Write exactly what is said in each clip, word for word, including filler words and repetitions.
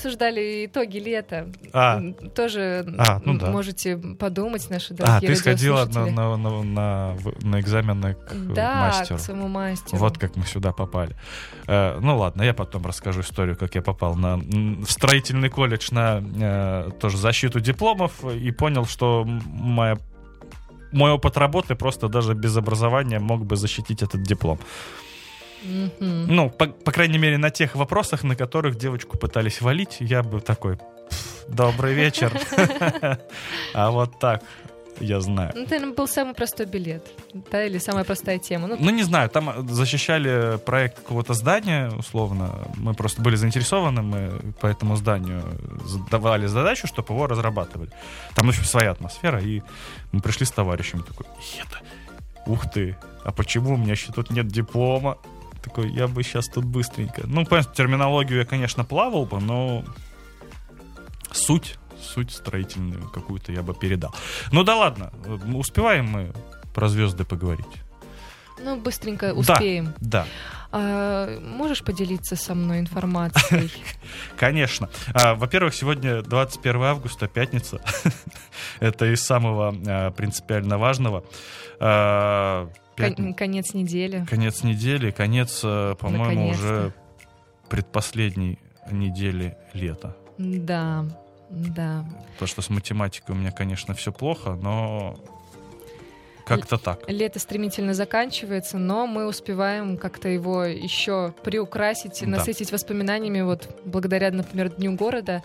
обсуждали итоги лета. А. Тоже а, ну да. можете подумать, наши дорогие А, ты сходила радиослушатели. на, на, на, на экзамены к да, мастеру. к своему мастеру. Вот как мы сюда попали. Э, ну ладно, я потом расскажу историю, как я попал на, в строительный колледж на э, тоже защиту дипломов и понял, что моя, мой опыт работы просто даже без образования мог бы защитить этот диплом. Mm-hmm. Ну, по, по крайней мере, на тех вопросах, на которых девочку пытались валить, я бы такой: добрый вечер. А вот так, я знаю. Ну, это был самый простой билет, да, или самая простая тема. Ну, не знаю, там защищали проект какого-то здания, условно. Мы просто были заинтересованы, мы по этому зданию давали задачу, чтобы его разрабатывали. Там, в общем, своя атмосфера, и мы пришли с товарищем, такой: это, ух ты, а почему у меня еще тут нет диплома? Такой: я бы сейчас тут быстренько. Ну, понятно, терминологию я, конечно, плавал бы, но суть, суть строительную какую-то я бы передал. Ну да ладно, успеваем мы про звезды поговорить? Ну, быстренько успеем. Да, да. А, можешь поделиться со мной информацией? Конечно. А, во-первых, сегодня двадцать первое августа, пятница. Это из самого а, принципиально важного. А, Кон- конец недели. Конец недели, конец, по-моему, Наконец-то. уже предпоследней недели лета. Да, да. То, что с математикой у меня, конечно, все плохо, но как-то так. Лето стремительно заканчивается, но мы успеваем как-то его еще приукрасить и Да. насытить воспоминаниями, вот благодаря, например, Дню города.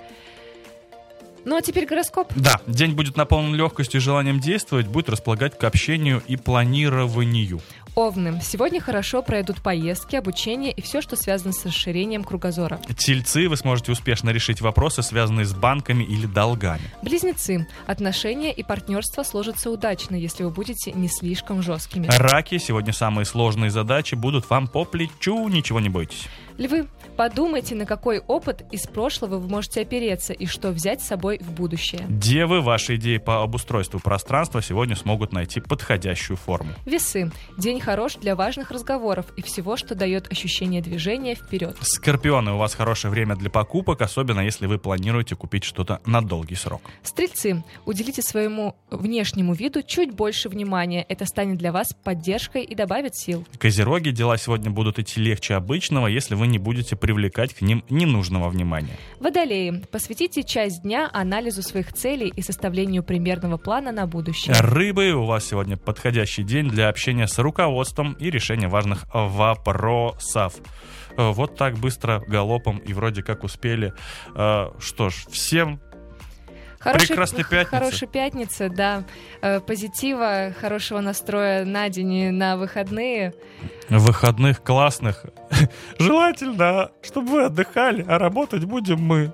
Ну, а теперь гороскоп. Да, день будет наполнен легкостью и желанием действовать, будет располагать к общению и планированию. Овны. Сегодня хорошо пройдут поездки, обучение и все, что связано с расширением кругозора. Тельцы, вы сможете успешно решить вопросы, связанные с банками или долгами. Близнецы. Отношения и партнерство сложатся удачно, если вы будете не слишком жесткими. Раки, сегодня самые сложные задачи будут вам по плечу, ничего не бойтесь. Львы. Подумайте, на какой опыт из прошлого вы можете опереться и что взять с собой в будущее. Девы, ваши идеи по обустройству пространства сегодня смогут найти подходящую форму. Весы. День хорош для важных разговоров и всего, что дает ощущение движения вперед. Скорпионы, у вас хорошее время для покупок, особенно если вы планируете купить что-то на долгий срок. Стрельцы. Уделите своему внешнему виду чуть больше внимания. Это станет для вас поддержкой и добавит сил. Козероги, дела сегодня будут идти легче обычного, если вы не будете привлекать к ним ненужного внимания. Водолеи. Посвятите часть дня анализу своих целей и составлению примерного плана на будущее. Рыбы, у вас сегодня подходящий день для общения с руководством и решения важных вопросов. Вот так быстро, галопом, и вроде как успели. Что ж, всем Хорошей, прекрасной пятницы. Хорошей пятницы, да. Э, позитива, хорошего настроя на день и на выходные. Выходных классных. Желательно, чтобы вы отдыхали, а работать будем мы.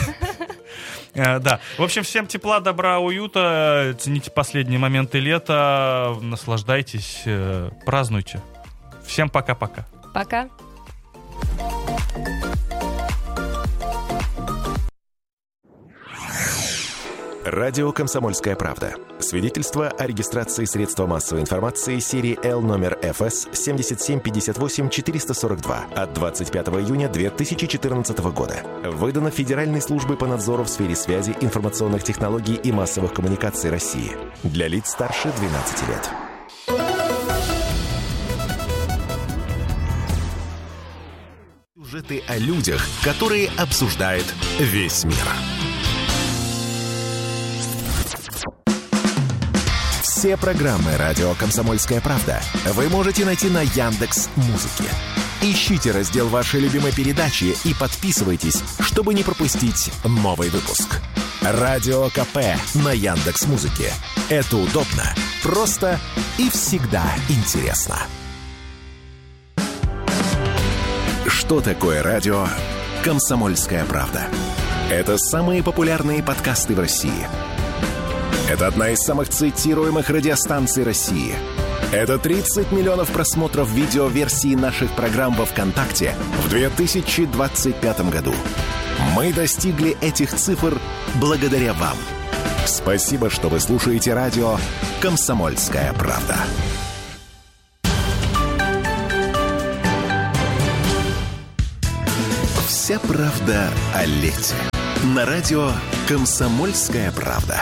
Да. В общем, всем тепла, добра, уюта. Цените последние моменты лета. Наслаждайтесь, празднуйте. Всем пока-пока. Пока. Радио «Комсомольская правда». Свидетельство о регистрации средства массовой информации серии Л номер эф эс семь семь пять восемь четыре сорок два от двадцать пятого июня две тысячи четырнадцатого года. Выдано Федеральной службой по надзору в сфере связи, информационных технологий и массовых коммуникаций России. Для лиц старше двенадцати лет. Сюжеты о людях, которые обсуждает весь мир. Все программы «Радио Комсомольская правда» вы можете найти на Яндекс.Музыке. Ищите раздел вашей любимой передачи и подписывайтесь, чтобы не пропустить новый выпуск. Радио КП на Яндекс.Музыке. Это удобно, просто и всегда интересно. Что такое радио «Комсомольская правда»? Это самые популярные подкасты в России. Это одна из самых цитируемых радиостанций России. Это тридцать миллионов просмотров видеоверсии наших программ во ВКонтакте в две тысячи двадцать пятом году. Мы достигли этих цифр благодаря вам. Спасибо, что вы слушаете радио «Комсомольская правда». Вся правда о лете. на радио «Комсомольская правда».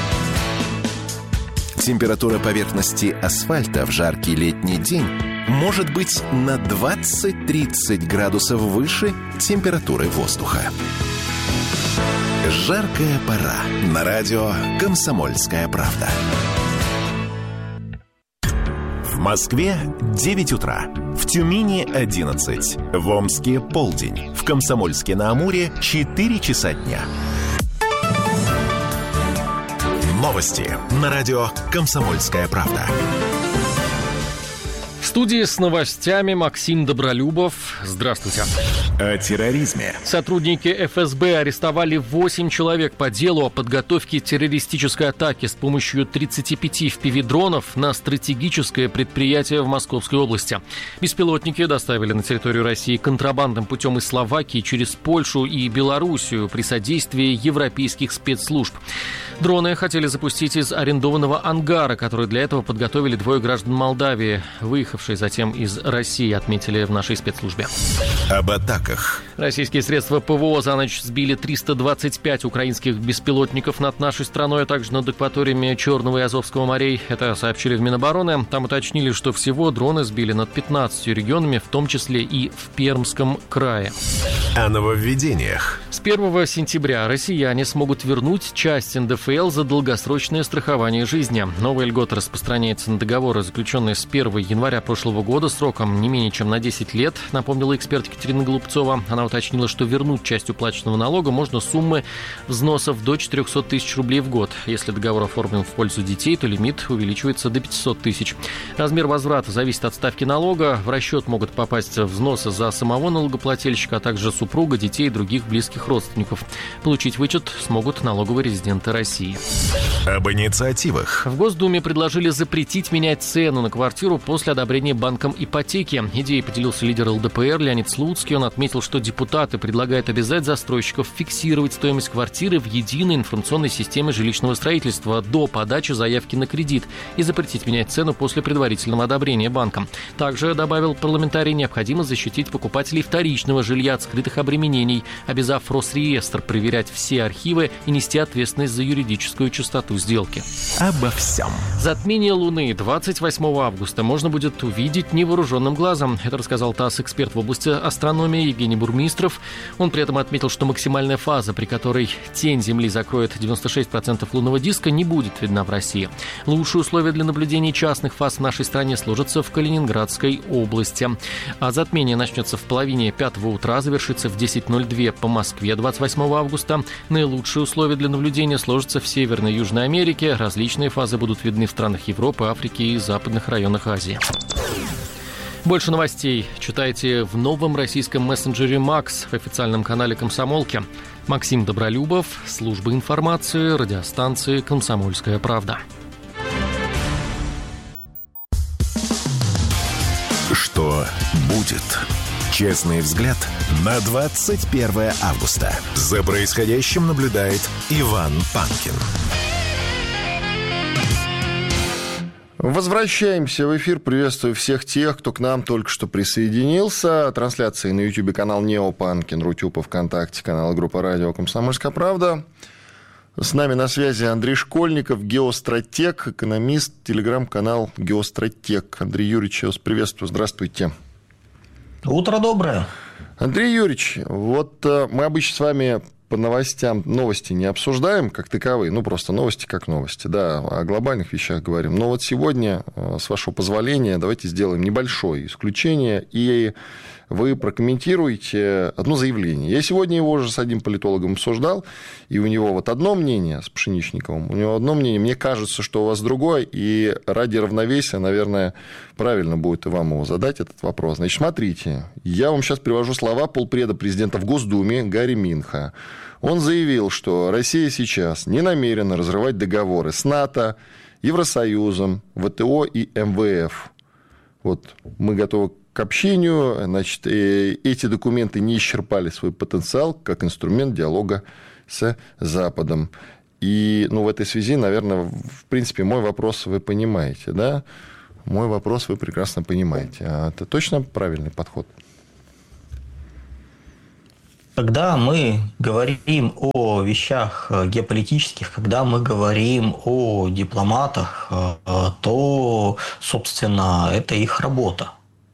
Температура поверхности асфальта в жаркий летний день может быть на двадцать-тридцать градусов выше температуры воздуха. Жаркая пора на радио «Комсомольская правда». В Москве девять утра, в Тюмени одиннадцать, в Омске полдень, в Комсомольске-на-Амуре четыре часа дня. Новости на радио «Комсомольская правда». В студии с новостями Максим Добролюбов. Здравствуйте. О терроризме. Сотрудники эф эс бэ арестовали восемь человек по делу о подготовке террористической атаки с помощью тридцати пяти эф пи ви-дронов на стратегическое предприятие в Московской области. Беспилотники доставили на территорию России контрабандным путем из Словакии через Польшу и Белоруссию при содействии европейских спецслужб. Дроны хотели запустить из арендованного ангара, который для этого подготовили двое граждан Молдавии, выехавшие затем из России, отметили в нашей спецслужбе. Об атаках. Российские средства ПВО за ночь сбили триста двадцать пять украинских беспилотников над нашей страной, а также над акваториями Черного и Азовского морей. Это сообщили в Минобороны. Там уточнили, что всего дроны сбили над пятнадцатью регионами, в том числе и в Пермском крае. О нововведениях. С первого сентября россияне смогут вернуть часть эн дэ эф эл за долгосрочное страхование жизни. Новая льгота распространяется на договоры, заключенные с первого января прошлого года, сроком не менее чем на десять лет, напомнила эксперт Екатерина Голубцова. Она уточнила, что вернуть часть уплаченного налога можно с суммы взносов до четыреста тысяч рублей в год. Если договор оформлен в пользу детей, то лимит увеличивается до пятьсот тысяч. Размер возврата зависит от ставки налога. В расчет могут попасть взносы за самого налогоплательщика, а также супруга, детей и других близких родственников. Получить вычет смогут налоговые резиденты России. Об инициативах. В Госдуме предложили запретить менять цену на квартиру после одобрения банком ипотеки. Идеей поделился лидер эл дэ пэ эр Леонид Слуцкий. Он отметил, что депутаты предлагают обязать застройщиков фиксировать стоимость квартиры в единой информационной системе жилищного строительства до подачи заявки на кредит и запретить менять цену после предварительного одобрения банком. Также, добавил парламентарий, необходимо защитить покупателей вторичного жилья от скрытых обременений, обязав Росреестр проверять все архивы и нести ответственность за юридическую чистоту сделки. Обо всем. Затмение Луны двадцать восьмого августа можно будет увидеть невооруженным глазом. Это рассказал ТАСС-эксперт в области астрономии Евгений Бурмистров. Он при этом отметил, что максимальная фаза, при которой тень Земли закроет девяносто шесть процентов лунного диска, не будет видна в России. Лучшие условия для наблюдения частных фаз в нашей стране сложатся в Калининградской области. А затмение начнется в половине пятого утра, завершится в десять ноль два по Москве двадцать восьмого августа. Наилучшие условия для наблюдения сложатся в Северной и Южной Америке. Различные фазы будут видны в странах Европы, Африки и западных районах Азии. Больше новостей читайте в новом российском мессенджере «Макс» в официальном канале «Комсомолки». Максим Добролюбов, служба информации, радиостанции «Комсомольская правда». Что будет? Честный взгляд на двадцать первое августа. За происходящим наблюдает Иван Панкин. Возвращаемся в эфир. Приветствую всех тех, кто к нам только что присоединился. Трансляции на YouTube канал Нео Панкин, Рутюб, ВКонтакте, канал группа радио «Комсомольская правда». С нами на связи Андрей Школьников, геостратег, экономист, телеграм-канал «Геостратег». Андрей Юрьевич, я вас приветствую. Здравствуйте. Утро доброе. Андрей Юрьевич, вот мы обычно с вами по новостям новости не обсуждаем как таковые, ну, просто новости как новости, да, о глобальных вещах говорим. Но вот сегодня, с вашего позволения, давайте сделаем небольшое исключение, и вы прокомментируете одно заявление. Я сегодня его уже с одним политологом обсуждал, и у него вот одно мнение с Пшеничниковым, у него одно мнение, мне кажется, что у вас другое, и ради равновесия, наверное, правильно будет и вам его задать, этот вопрос. Значит, смотрите, я вам сейчас привожу слова полпреда президента в Госдуме Гарри Минха. Он заявил, что Россия сейчас не намерена разрывать договоры с НАТО, Евросоюзом, вэ тэ о и эм вэ эф. Вот мы готовы к общению, значит, эти документы не исчерпали свой потенциал как инструмент диалога с Западом. И, ну, в этой связи, наверное, в принципе, мой вопрос вы понимаете, да? Мой вопрос вы прекрасно понимаете. А это точно правильный подход? Когда мы говорим о вещах геополитических, когда мы говорим о дипломатах, то, собственно, это их работа.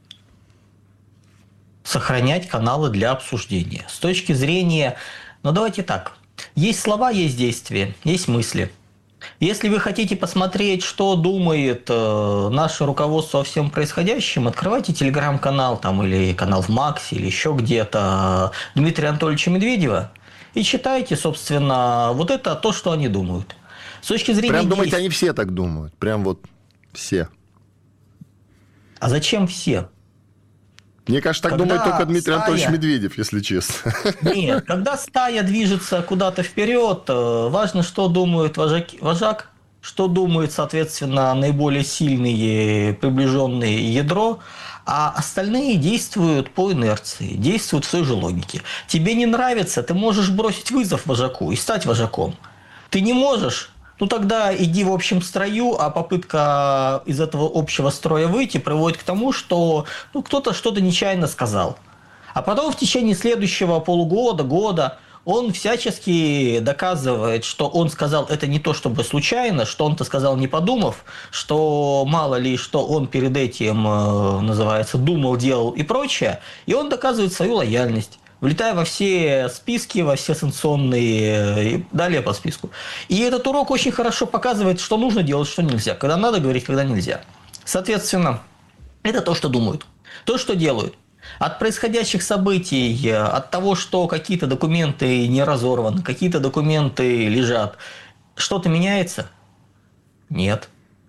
Сохранять каналы для обсуждения. С точки зрения, ну давайте так, есть слова, есть действия, есть мысли. Если вы хотите посмотреть, что думает э, наше руководство о всем происходящем, открывайте телеграм-канал там, или канал в Максе, или еще где-то Дмитрия Анатольевича Медведева и читайте, собственно, вот это то, что они думают. С точки зрения Прям думаете, действий... они все так думают? Прям вот все? А зачем все? Мне кажется, так Когда думает только Дмитрий стая... Анатольевич Медведев, если честно. Нет, когда стая движется куда-то вперед, важно, что думает вожак, вожак, что думают, соответственно, наиболее сильные приближенные ядро, а остальные действуют по инерции, действуют в той же логике. Тебе не нравится, ты можешь бросить вызов вожаку и стать вожаком. Ты не можешь, ну тогда иди в общем строю, а попытка из этого общего строя выйти приводит к тому, что ну, кто-то что-то нечаянно сказал. А потом в течение следующего полугода, года он всячески доказывает, что он сказал это не то чтобы случайно, что он-то сказал не подумав, что мало ли, что он перед этим, называется, думал, делал и прочее, и он доказывает свою лояльность, влетая во все списки, во все санкционные и далее по списку. И этот урок очень хорошо показывает, что нужно делать, что нельзя, когда надо говорить, когда нельзя. Соответственно, это то, что думают, то, что делают. От происходящих событий, от того, что какие-то документы не разорваны, какие-то документы лежат, что-то меняется? Нет.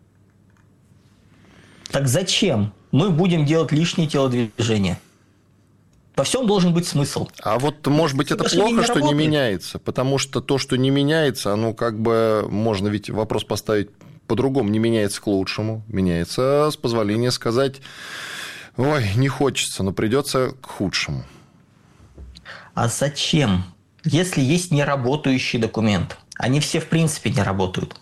Так зачем мы будем делать лишние телодвижения? Во всем должен быть смысл. А вот, может быть, это плохо, не что работает. Не меняется, потому что то, что не меняется, оно как бы, можно ведь вопрос поставить по-другому, не меняется к лучшему, меняется, с позволения сказать, ой, не хочется, но придется к худшему. А зачем? Если есть неработающий документ, они все в принципе не работают.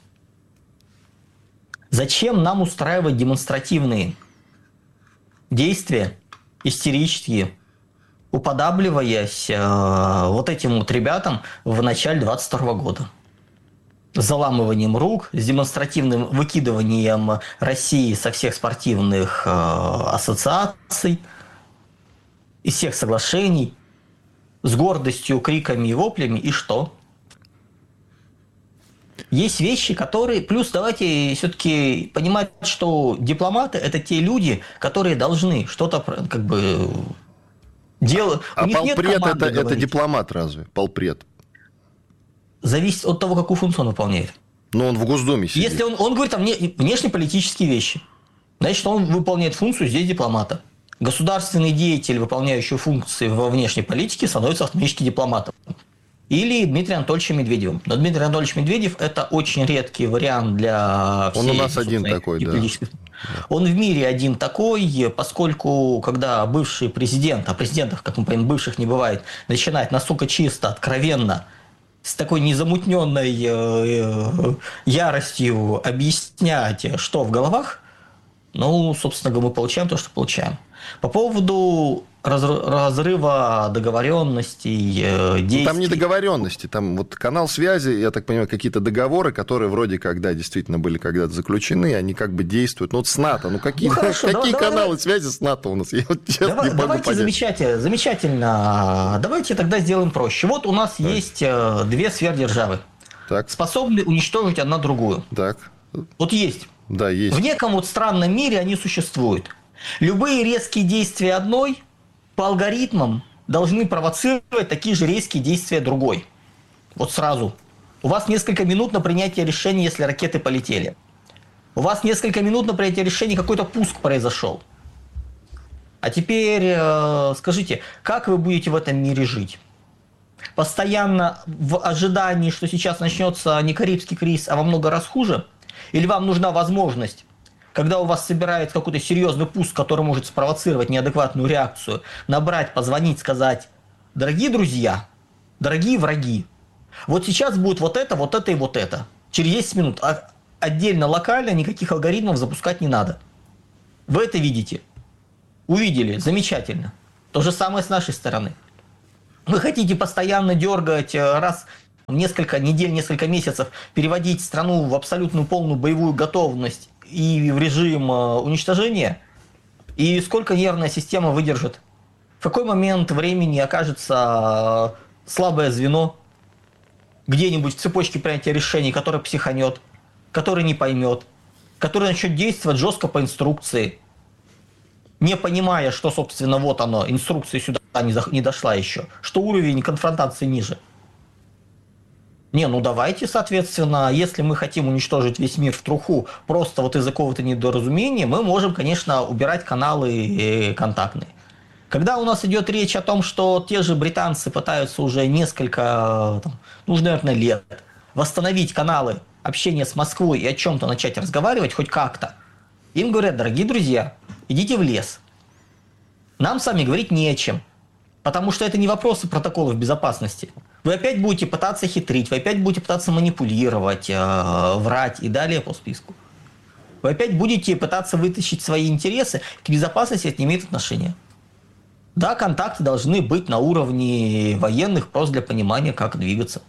Зачем нам устраивать демонстративные действия, истерические, уподабливаясь э, вот этим вот ребятам в начале двадцать второго года? С заламыванием рук, с демонстративным выкидыванием России со всех спортивных э, ассоциаций, из всех соглашений, с гордостью, криками и воплями, и что? Есть вещи, которые... Плюс давайте все-таки понимать, что дипломаты – это те люди, которые должны что-то как бы делать. А полпред – это, это дипломат разве? Полпред. Зависит от того, какую функцию он выполняет. Но он в Госдуме сидит. Если он, он говорит там внешнеполитические вещи, значит, он выполняет функцию здесь дипломата. Государственный деятель, выполняющий функции во внешней политике, становится автоматически дипломатом. Или Дмитрием Анатольевичем Медведевым. Но Дмитрий Анатольевич Медведев – это очень редкий вариант для всей... Он у нас один такой, да. Он в мире один такой, поскольку когда бывший президент, а президентов, как мы понимаем, бывших не бывает, начинает настолько чисто, откровенно, с такой незамутненной яростью объяснять, что в головах, ну, собственно говоря, мы получаем то, что получаем. По поводу разрыва договоренностей, действий... Ну, там не договоренности, там вот канал связи, я так понимаю, какие-то договоры, которые вроде как, да, действительно были когда-то заключены, они как бы действуют. Ну, вот с НАТО, ну, какие, ну, хорошо, какие давай, каналы давай, связи с НАТО у нас? Я вот честно давай, не могу давайте понять. Замечательно, замечательно. Давайте тогда сделаем проще. Вот у нас так. есть две сверхдержавы, так. способные уничтожить одна другую. Так. Вот есть. Да, есть. В неком вот странном мире они существуют. Любые резкие действия одной по алгоритмам должны провоцировать такие же резкие действия другой. Вот сразу. У вас несколько минут на принятие решения, если ракеты полетели. У вас несколько минут на принятие решения, какой-то пуск произошел. А теперь э, скажите, как вы будете в этом мире жить? Постоянно в ожидании, что сейчас начнется не Карибский кризис, а во много раз хуже? Или вам нужна возможность, когда у вас собирается какой-то серьезный пуск, который может спровоцировать неадекватную реакцию, набрать, позвонить, сказать: дорогие друзья, дорогие враги, вот сейчас будет вот это, вот это и вот это. Через десять минут. А отдельно, локально никаких алгоритмов запускать не надо. Вы это видите. Увидели. Замечательно. То же самое с нашей стороны. Вы хотите постоянно дергать раз в несколько недель, несколько месяцев, переводить страну в абсолютную полную боевую готовность и в режим уничтожения? И сколько нервная система выдержит? В какой момент времени окажется слабое звено где-нибудь в цепочке принятия решений, которое психанет, который не поймет, который начнет действовать жестко по инструкции, не понимая, что, собственно, вот оно, инструкция сюда не, за, не дошла еще, что уровень конфронтации ниже. Не, ну давайте, соответственно, если мы хотим уничтожить весь мир в труху просто вот из-за какого-то недоразумения, мы можем, конечно, убирать каналы контактные. Когда у нас идет речь о том, что те же британцы пытаются уже несколько, там, ну, уже, наверное, лет восстановить каналы общения с Москвой и о чем-то начать разговаривать хоть как-то, им говорят: дорогие друзья, идите в лес. Нам с вами говорить не о чем, потому что это не вопросы протоколов безопасности. Вы опять будете пытаться хитрить, вы опять будете пытаться манипулировать, э, врать и далее по списку. Вы опять будете пытаться вытащить свои интересы, к безопасности это не имеет отношения. Да, контакты должны быть на уровне военных, просто для понимания, как двигаться.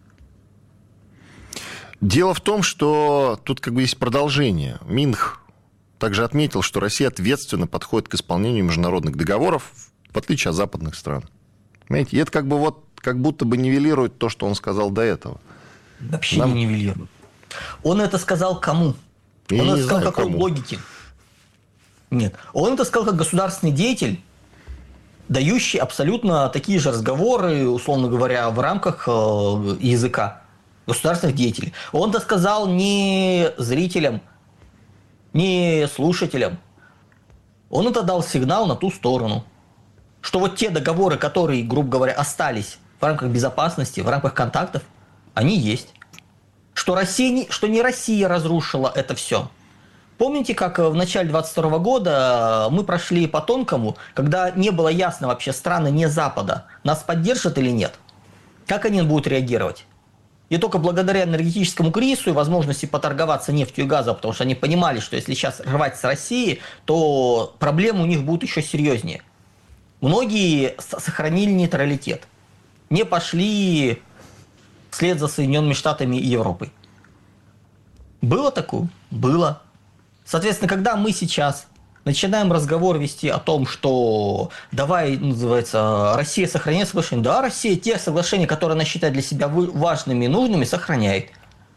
Дело в том, что тут как бы есть продолжение. Минх также отметил, что Россия ответственно подходит к исполнению международных договоров, в отличие от западных стран. Понимаете, и это как бы вот как будто бы нивелирует то, что он сказал до этого. Вообще Нам... не нивелирует. Он это сказал кому? Я он это не сказал знаю, какой кому. логике? Нет. Он это сказал как государственный деятель, дающий абсолютно такие же разговоры, условно говоря, в рамках языка государственных деятелей. Он это сказал не зрителям, не слушателям. Он это дал сигнал на ту сторону, что вот те договоры, которые, грубо говоря, остались в рамках безопасности, в рамках контактов, они есть. Что, Россия не, что не Россия разрушила это все. Помните, как в начале двадцать второго года мы прошли по тонкому, когда не было ясно вообще, страны не Запада, нас поддержат или нет? Как они будут реагировать? И только благодаря энергетическому кризису и возможности поторговаться нефтью и газом, потому что они понимали, что если сейчас рвать с Россией, то проблемы у них будут еще серьезнее. Многие сохранили нейтралитет, не пошли вслед за Соединенными Штатами и Европой. Было такое? Было. Соответственно, когда мы сейчас начинаем разговор вести о том, что давай, называется, Россия сохраняет соглашения. Да, Россия те соглашения, которые она считает для себя важными и нужными, сохраняет.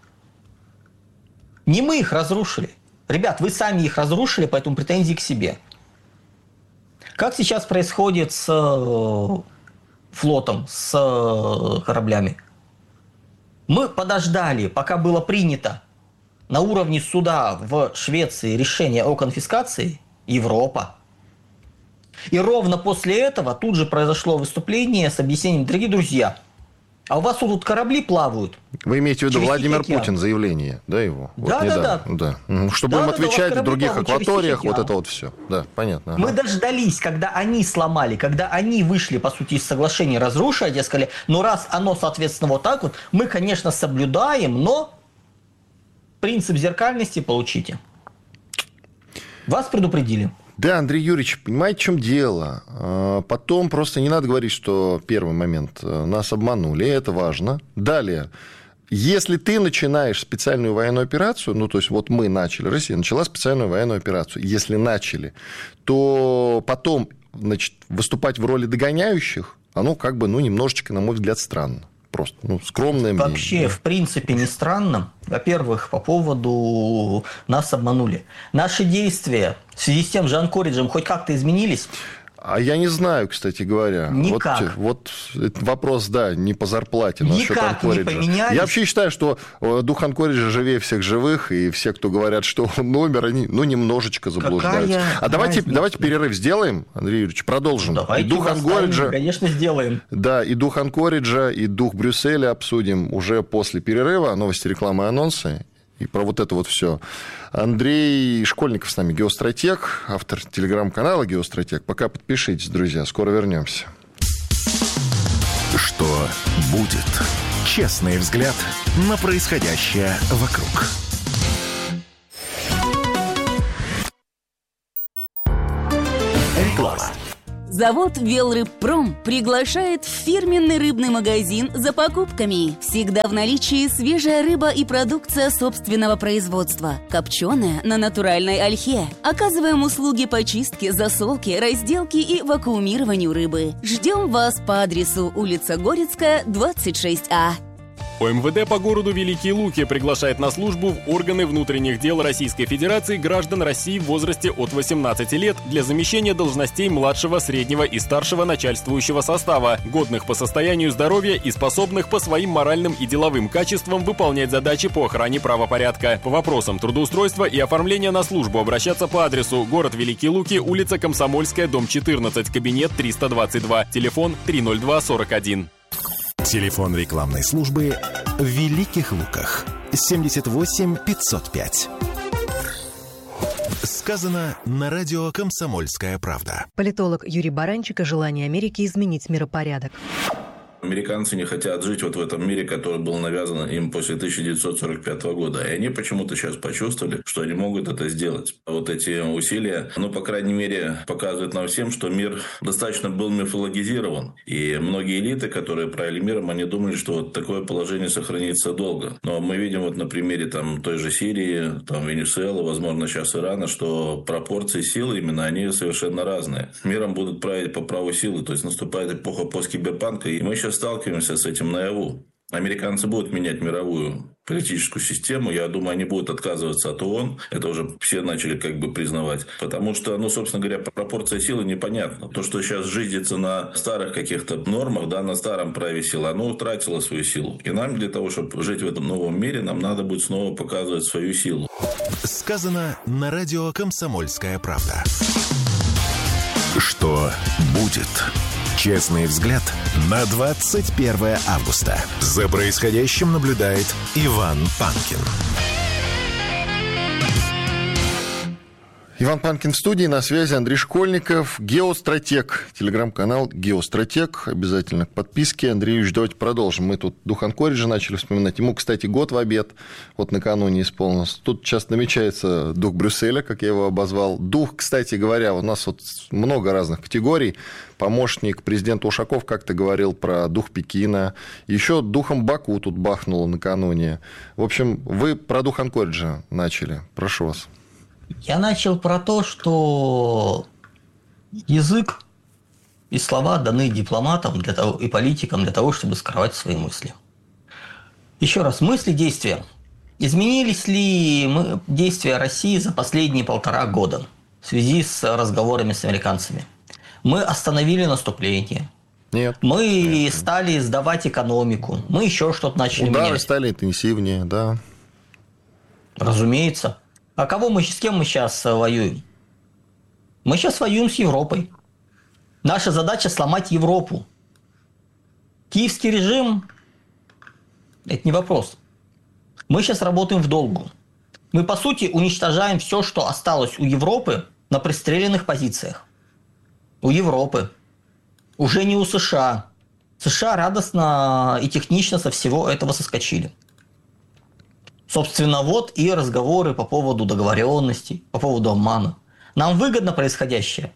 Не мы их разрушили. Ребят, вы сами их разрушили, поэтому претензии к себе. Как сейчас происходит с флотом, с кораблями? Мы подождали, пока было принято на уровне суда в Швеции решение о конфискации, Европа. И ровно после этого тут же произошло выступление с объяснением: дорогие друзья, а у вас тут корабли плавают. Вы имеете в виду через Владимир Тихий океан. Путин, заявление, да, его? Да, вот да, да, да. Чтобы Да, им да, отвечать да, в других плавают через акваториях, Тихий вот океан. это вот все. Да, понятно. Мы Ага. дождались, когда они сломали, когда они вышли, по сути, из соглашения, разрушили, и сказали: ну раз оно, соответственно, вот так вот, мы, конечно, соблюдаем, но принцип зеркальности получите. Вас предупредили. Да, Андрей Юрьевич, понимаете, в чем дело? А, Потом просто не надо говорить, что первый момент нас обманули, и это важно. Далее, если ты начинаешь специальную военную операцию, ну, то есть вот мы начали, Россия начала специальную военную операцию, если начали, то потом, значит, выступать в роли догоняющих, оно как бы, ну, немножечко, на мой взгляд, странно. Просто, ну, скромное мнение. Вообще, в принципе, не странно. Во-первых, по поводу нас обманули. Наши действия в связи с тем же анкориджем хоть как-то изменились? А я не знаю, кстати говоря. Никак. Вот, вот этот вопрос, да, не по зарплате. Никак не поменялись. Я вообще считаю, что дух анкориджа живее всех живых, и все, кто говорят, что он умер, они, ну, немножечко заблуждаются. Какая а давайте, разница? давайте перерыв сделаем, Андрей Юрьевич, продолжим. Давайте и дух анкориджа, конечно, сделаем. да, и дух анкориджа, и дух Брюсселя обсудим уже после перерыва. Новости, рекламы и анонсы. И про вот это вот все. Андрей Школьников с нами, геостратег, автор телеграм-канала «Геостратег». Пока подпишитесь, друзья, скоро вернемся. Что будет? Честный взгляд на происходящее вокруг. Реклама. Завод «Велрыбпром» приглашает в фирменный рыбный магазин за покупками. Всегда в наличии свежая рыба и продукция собственного производства. Копченая на натуральной ольхе. Оказываем услуги по чистке, засолке, разделке и вакуумированию рыбы. Ждем вас по адресу улица Горецкая, двадцать шесть А. ОМВД по городу Великие Луки приглашает на службу в органы внутренних дел Российской Федерации граждан России в возрасте от восемнадцати лет для замещения должностей младшего, среднего и старшего начальствующего состава, годных по состоянию здоровья и способных по своим моральным и деловым качествам выполнять задачи по охране правопорядка. По вопросам трудоустройства и оформления на службу обращаться по адресу город Великие Луки, улица Комсомольская, дом четырнадцать, кабинет триста двадцать два, телефон три ноль два сорок один. Телефон рекламной службы в Великих Луках семьдесят восемь пятьсот пять. Сказано на радио «Комсомольская правда». Политолог Юрий Баранчик о желании Америки изменить миропорядок. Американцы не хотят жить вот в этом мире, который был навязан им после тысяча девятьсот сорок пятого года. И они почему-то сейчас почувствовали, что они могут это сделать. Вот эти усилия, ну, по крайней мере, показывают нам всем, что мир достаточно был мифологизирован. И многие элиты, которые правили миром, они думали, что вот такое положение сохранится долго. Но мы видим вот на примере там, той же Сирии, там, Венесуэлы, возможно, сейчас Ирана, что пропорции силы именно, они совершенно разные. Миром будут править по праву силы. То есть наступает эпоха посткиберпанка, и мы сейчас сталкиваемся с этим наяву. Американцы будут менять мировую политическую систему. Я думаю, они будут отказываться от ООН. Это уже все начали как бы признавать. Потому что, ну, собственно говоря, пропорция силы непонятна. То, что сейчас жизнится на старых каких-то нормах, да, на старом праве силы, оно утратило свою силу. И нам для того, чтобы жить в этом новом мире, нам надо будет снова показывать свою силу. Сказано на радио «Комсомольская правда». Что будет? Честный взгляд на двадцать первое августа. За происходящим наблюдает Иван Панкин. Иван Панкин в студии, на связи Андрей Школьников, геостратег, телеграм-канал «Геостратег». Обязательно к подписке. Андрей Юрьевич, давайте продолжим. Мы тут дух Анкориджа начали вспоминать. Ему, кстати, год в обед, вот накануне исполнился. Тут сейчас намечается дух Брюсселя, как я его обозвал. Дух, кстати говоря, у нас вот много разных категорий. Помощник президента Ушаков как-то говорил про дух Пекина. Еще духом Баку тут бахнуло накануне. В общем, вы про дух Анкориджа начали. Прошу вас. Я начал про то, что язык и слова даны дипломатам для того, и политикам для того, чтобы скрывать свои мысли. Еще раз, мысли, действия. Изменились ли мы, действия России за последние полтора года в связи с разговорами с американцами? Мы остановили наступление. Нет. Мы нет. стали сдавать экономику. Мы еще что-то начали Удары менять. стали интенсивнее, да. Разумеется. А кого мы, с кем мы сейчас воюем? Мы сейчас воюем с Европой. Наша задача сломать Европу. Киевский режим – это не вопрос. Мы сейчас работаем в долгу. Мы, по сути, уничтожаем все, что осталось у Европы на пристреленных позициях. У Европы. Уже не у США. США радостно и технично со всего этого соскочили. Собственно, вот и разговоры по поводу договоренностей, по поводу обмана. Нам выгодно происходящее.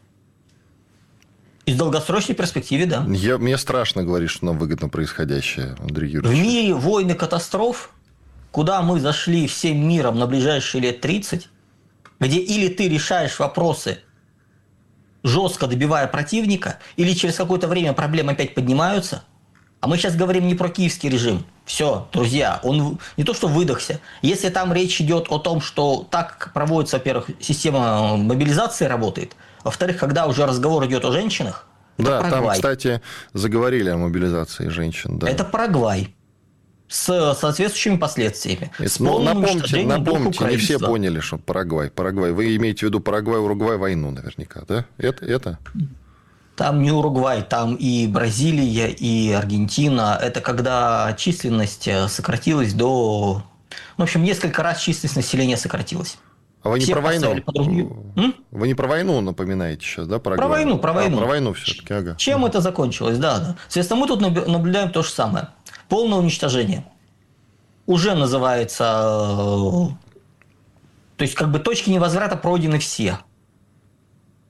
И в долгосрочной перспективе, да. Я, мне страшно говорить, что нам выгодно происходящее, Андрей Юрьевич. В мире войн и катастроф, куда мы зашли всем миром на ближайшие лет тридцать, где или ты решаешь вопросы, жестко добивая противника, или через какое-то время проблемы опять поднимаются. А мы сейчас говорим не про киевский режим. Все, друзья, он не то что выдохся. Если там речь идет о том, что так проводится, во-первых, система мобилизации работает, во-вторых, когда уже разговор идет о женщинах, да, это там, Парагвай. Кстати, заговорили о мобилизации женщин. Да. Это Парагвай с соответствующими последствиями. Это, ну, напомните, напомните не все поняли, что Парагвай. Парагвай. Вы имеете в виду Парагвай, Уругвай войну наверняка, да? Это? это? Там не Уругвай, там и Бразилия, и Аргентина. Это когда численность сократилась до... В общем, несколько раз численность населения сократилась. А вы не Все про войну? М? Вы не про войну напоминаете сейчас, да? Парагвай? Про войну, про войну. А, про войну все-таки, ага. Чем это закончилось? Да, да. Соответственно, мы тут наблюдаем то же самое. Полное уничтожение. Уже называется... То есть, как бы точки невозврата пройдены все.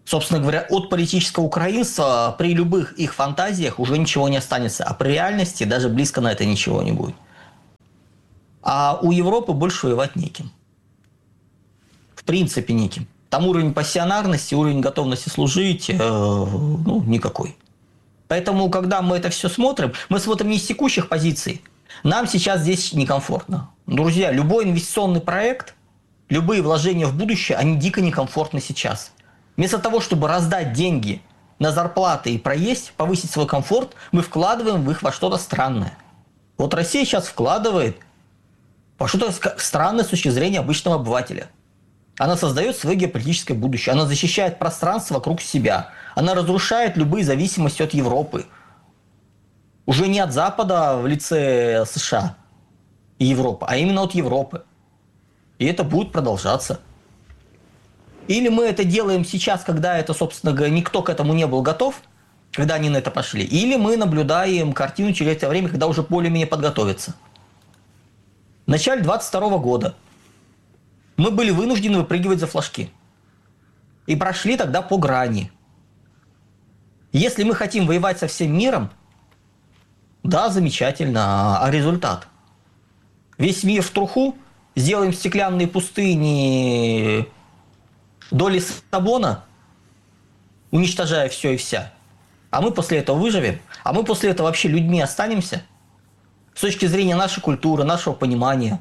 Собственно говоря, от политического украинства при любых их фантазиях уже ничего не останется. А при реальности даже близко на это ничего не будет. А у Европы больше воевать неким. В принципе, неким. Там уровень пассионарности, уровень готовности служить, э, ну, никакой. Поэтому, когда мы это все смотрим, мы смотрим не с текущих позиций. Нам сейчас здесь некомфортно. Друзья, любой инвестиционный проект, любые вложения в будущее, они дико некомфортны сейчас. Вместо того, чтобы раздать деньги на зарплаты и проесть, повысить свой комфорт, мы вкладываем в их во что-то странное. Вот Россия сейчас вкладывает во что-то странное с точки зрения обычного обывателя. Она создает свое геополитическое будущее. Она защищает пространство вокруг себя. Она разрушает любые зависимости от Европы. Уже не от Запада в лице США и Европы, а именно от Европы. И это будет продолжаться. Или мы это делаем сейчас, когда это, собственно говоря, никто к этому не был готов, когда они на это пошли, или мы наблюдаем картину через это время, когда уже более-менее подготовятся. В начале двадцать второго года мы были вынуждены выпрыгивать за флажки. И прошли тогда по грани. Если мы хотим воевать со всем миром, да, замечательно, а результат? Весь мир в труху, сделаем стеклянные пустыни до Лиссабона, уничтожая все и вся. А мы после этого выживем? А мы после этого вообще людьми останемся? С точки зрения нашей культуры, нашего понимания.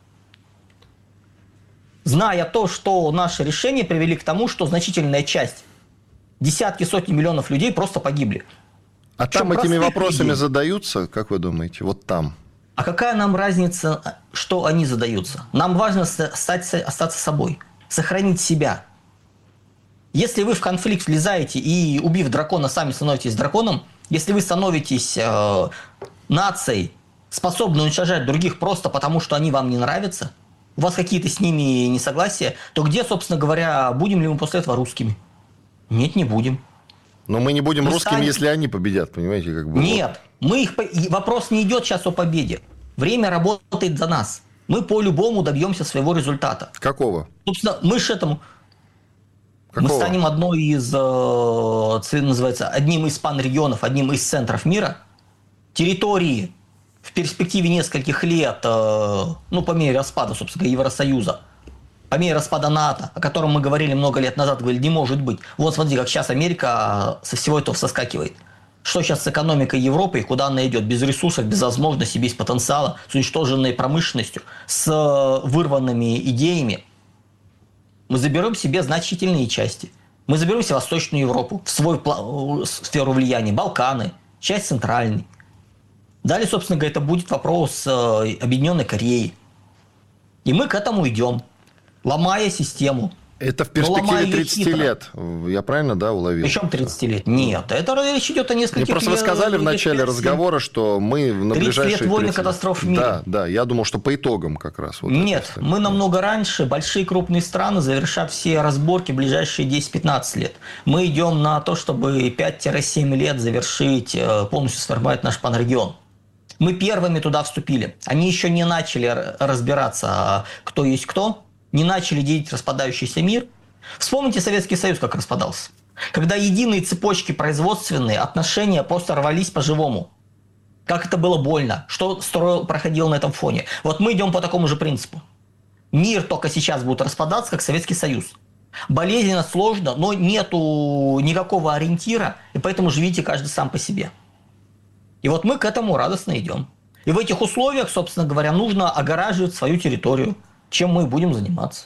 Зная то, что наши решения привели к тому, что значительная часть, десятки, сотни миллионов людей просто погибли. А Причем там этими простых вопросами людей. задаются, как вы думаете, вот там? А какая нам разница, что они задаются? Нам важно стать, остаться собой, сохранить себя. Если вы в конфликт влезаете и, убив дракона, сами становитесь драконом, если вы становитесь э, нацией, способной уничтожать других просто потому, что они вам не нравятся, у вас какие-то с ними несогласия, то где, собственно говоря, будем ли мы после этого русскими? Нет, не будем. Но мы не будем Мы русскими, станем- если они победят, понимаете? Как бы, Нет, мы их, по- и вопрос не идет сейчас о победе. Время работает за нас. Мы по-любому добьемся своего результата. вот. Какого? Собственно, мы же этому... Мы Какого? станем одной из, э, ц- называется, одним из панрегионов, одним из центров мира. Территории в перспективе нескольких лет, э, ну, по мере распада, собственно, Евросоюза, по мере распада НАТО, о котором мы говорили много лет назад, говорили, не может быть. Вот смотри, как сейчас Америка со всего этого соскакивает. Что сейчас с экономикой Европы и куда она идет? Без ресурсов, без возможностей, без потенциала, с уничтоженной промышленностью, с э, вырванными идеями. Мы заберем себе значительные части. Мы заберем себе Восточную Европу, в свою пла- сферу влияния, Балканы, часть центральной. Далее, собственно говоря, это будет вопрос э, Объединенной Кореи. И мы к этому идем, ломая систему. Это в Но ломая перспективе её тридцати хитро. лет. Я правильно, да, уловил? Причем тридцать лет? Нет, это речь идет о Мне нескольких просто вы лет- сказали в лет начале пять-семь. разговора, что мы на тридцать ближайшие лет войны, тридцать катастроф в мире. Да, да, я думал, что по итогам как раз. Вот Нет, это. мы намного раньше, большие крупные страны завершат все разборки в ближайшие десять-пятнадцать лет. Мы идем на то, чтобы пять-семь лет завершить, э, полностью сформировать наш панрегион. Мы первыми туда вступили. Они еще не начали р- разбираться, кто есть кто, не начали делить распадающийся мир. Вспомните Советский Союз, как распадался. Когда единые цепочки производственные, отношения просто рвались по-живому. Как это было больно, что строил, проходило на этом фоне. Вот мы идем по такому же принципу. Мир только сейчас будет распадаться, как Советский Союз. Болезненно, сложно, но нету никакого ориентира, и поэтому живите каждый сам по себе. И вот мы к этому радостно идем. И в этих условиях, собственно говоря, нужно огораживать свою территорию, чем мы и будем заниматься.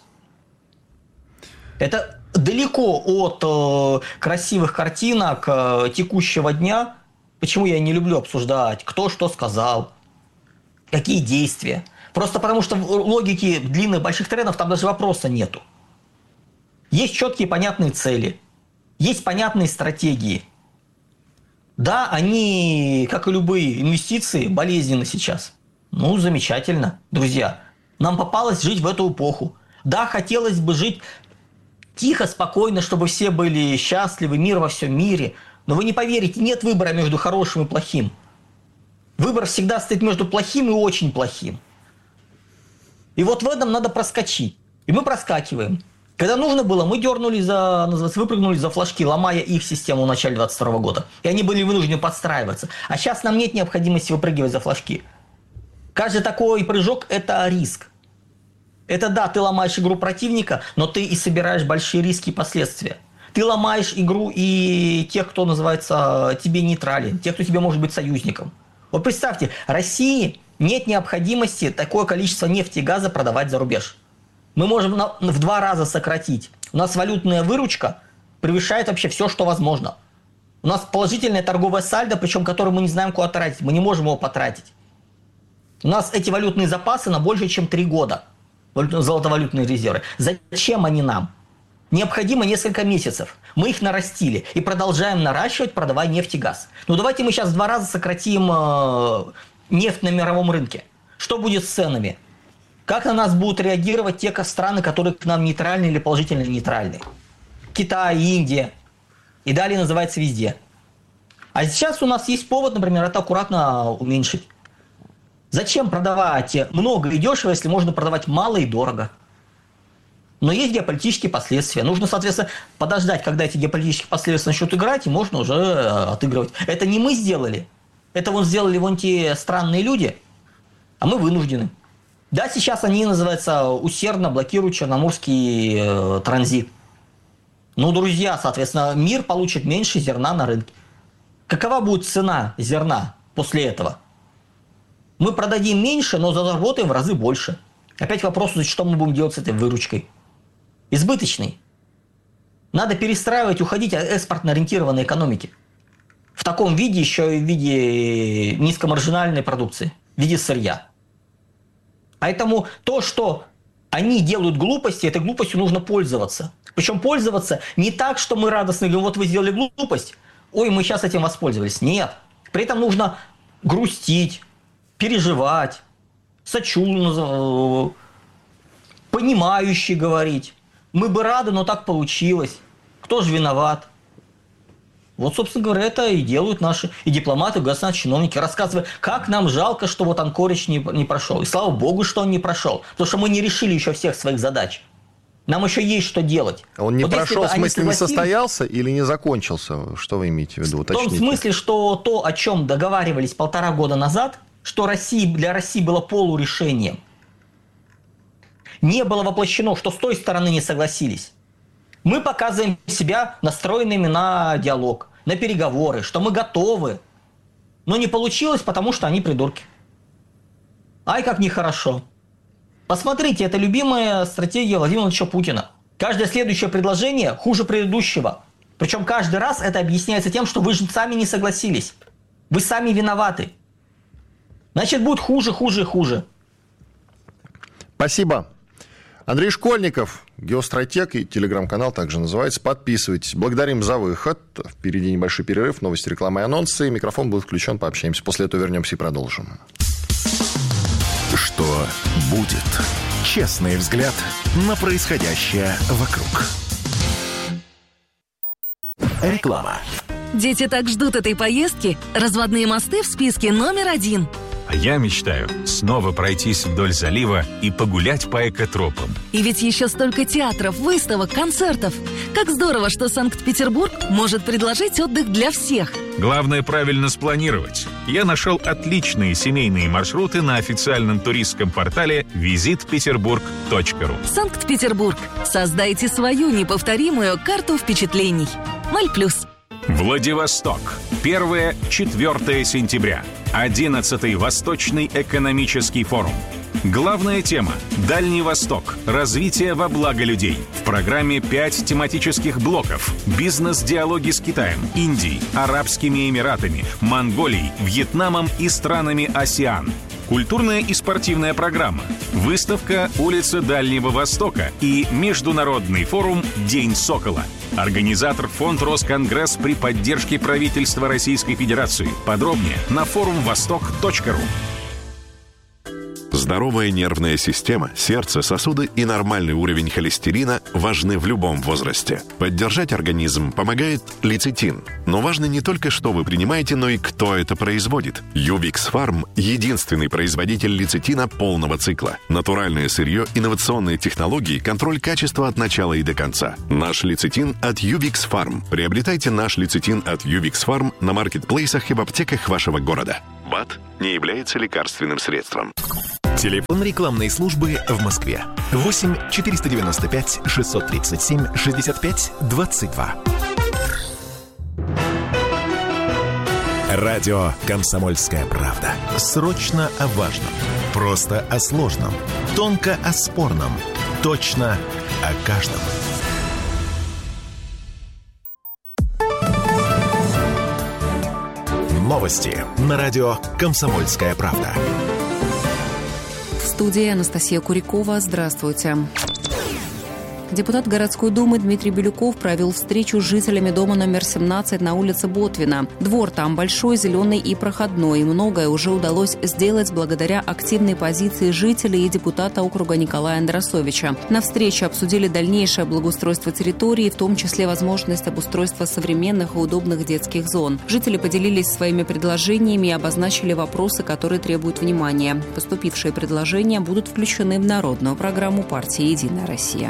Это далеко от э, красивых картинок э, текущего дня. Почему я не люблю обсуждать, кто что сказал, какие действия. Просто потому что в логике длинных больших трендов там даже вопроса нету. Есть четкие понятные цели, есть понятные стратегии. Да, они, как и любые инвестиции, болезненны сейчас. Ну, замечательно, друзья. Нам попалось жить в эту эпоху. Да, хотелось бы жить тихо, спокойно, чтобы все были счастливы, мир во всем мире. Но вы не поверите, нет выбора между хорошим и плохим. Выбор всегда стоит между плохим и очень плохим. И вот в этом надо проскочить. И мы проскакиваем. Когда нужно было, мы дернули за, называется, выпрыгнули за флажки, ломая их систему в начале двадцать второго года. И они были вынуждены подстраиваться. А сейчас нам нет необходимости выпрыгивать за флажки. Каждый такой прыжок – это риск. Это да, ты ломаешь игру противника, но ты и собираешь большие риски и последствия. Ты ломаешь игру и тех, кто называется тебе нейтрален, тех, кто тебе может быть союзником. Вот представьте, России нет необходимости такое количество нефти и газа продавать за рубеж. Мы можем на, в два раза сократить. У нас валютная выручка превышает вообще все, что возможно. У нас положительное торговое сальдо, причем которое мы не знаем, куда тратить. Мы не можем его потратить. У нас эти валютные запасы на больше, чем три года. Золотовалютные резервы. Зачем они нам? Необходимо несколько месяцев. Мы их нарастили и продолжаем наращивать, продавая нефть и газ. Ну давайте мы сейчас в два раза сократим э, нефть на мировом рынке. Что будет с ценами? Как на нас будут реагировать те страны, которые к нам нейтральны или положительно нейтральны? Китай, Индия. И далее называется везде. А сейчас у нас есть повод, например, это аккуратно уменьшить. Зачем продавать много и дешево, если можно продавать мало и дорого? Но есть геополитические последствия. Нужно, соответственно, подождать, когда эти геополитические последствия начнут играть, и можно уже отыгрывать. Это не мы сделали. Это вот сделали вон те странные люди, а мы вынуждены. Да, сейчас они, называется, усердно блокируют черноморский э, транзит. Ну, друзья, соответственно, мир получит меньше зерна на рынке. Какова будет цена зерна после этого? Мы продадим меньше, но заработаем в разы больше. Опять вопрос, что мы будем делать с этой выручкой. Избыточной. Надо перестраивать, уходить от экспортно-ориентированной экономики. В таком виде, еще и в виде низкомаржинальной продукции, в виде сырья. Поэтому то, что они делают глупости, этой глупостью нужно пользоваться. Причем пользоваться не так, что мы радостно говорим, вот вы сделали глупость, ой, мы сейчас этим воспользовались. Нет. При этом нужно грустить, переживать, сочувствовать, понимающе говорить. Мы бы рады, но так получилось. Кто же виноват? Вот, собственно говоря, это и делают наши и дипломаты, и государственные чиновники, рассказывая, как нам жалко, что вот Анкоридж не, не прошел. И слава богу, что он не прошел. Потому что мы не решили еще всех своих задач. Нам еще есть что делать. Он не вот прошел, в смысле, не состоялся или не закончился? Что вы имеете в виду? Уточните. В том смысле, что то, о чем договаривались полтора года назад, что России, для России было полурешением, не было воплощено, что с той стороны не согласились. Мы показываем себя настроенными на диалог, на переговоры, что мы готовы. Но не получилось, потому что они придурки. Ай, как нехорошо. Посмотрите, это любимая стратегия Владимира Владимировича Путина. Каждое следующее предложение хуже предыдущего. Причем каждый раз это объясняется тем, что вы же сами не согласились. Вы сами виноваты. Значит, будет хуже, хуже и хуже. Спасибо. Андрей Школьников, геостратег, и телеграм-канал также называется. Подписывайтесь. Благодарим за выход. Впереди небольшой перерыв, новости, реклама и анонсы. Микрофон будет включен, пообщаемся. После этого вернемся и продолжим. Что будет? Честный взгляд на происходящее вокруг. Реклама. Дети так ждут этой поездки. Разводные мосты в списке номер один. А я мечтаю снова пройтись вдоль залива и погулять по экотропам. И ведь еще столько театров, выставок, концертов. Как здорово, что Санкт-Петербург может предложить отдых для всех. Главное правильно спланировать. Я нашел отличные семейные маршруты на официальном туристском портале визит петербург точка ру. Санкт-Петербург. Создайте свою неповторимую карту впечатлений. Маль плюс. Владивосток. первое-четвёртое сентября. одиннадцатый Восточный экономический форум. Главная тема – Дальний Восток. Развитие во благо людей. В программе пять тематических блоков. Бизнес-диалоги с Китаем, Индией, Арабскими Эмиратами, Монголией, Вьетнамом и странами АСЕАН. Культурная и спортивная программа. Выставка «Улица Дальнего Востока» и Международный форум «День Сокола». Организатор фонд Росконгресс при поддержке правительства Российской Федерации. Подробнее на форум восток точка ру. Здоровая нервная система, сердце, сосуды и нормальный уровень холестерина важны в любом возрасте. Поддержать организм помогает лецитин. Но важно не только, что вы принимаете, но и кто это производит. Ювикс Фарм – единственный производитель лецитина полного цикла. Натуральное сырье, инновационные технологии, контроль качества от начала и до конца. Наш лецитин от Ювикс Фарм. Приобретайте наш лецитин от Ювикс Фарм на маркетплейсах и в аптеках вашего города. БАД не является лекарственным средством. Телефон рекламной службы в Москве. восемь четыреста девяносто пять шестьсот тридцать семь шестьдесят пять двадцать два. Радио «Комсомольская правда». Срочно о важном. Просто о сложном. Тонко о спорном. Точно о каждом. Новости на радио «Комсомольская правда». В студии Анастасия Курякова. Здравствуйте. Депутат городской думы Дмитрий Бирюков провел встречу с жителями дома номер семнадцать на улице Ботвина. Двор там большой, зеленый и проходной. Многое уже удалось сделать благодаря активной позиции жителей и депутата округа Николая Андросовича. На встрече обсудили дальнейшее благоустройство территории, в том числе возможность обустройства современных и удобных детских зон. Жители поделились своими предложениями и обозначили вопросы, которые требуют внимания. Поступившие предложения будут включены в народную программу партии «Единая Россия».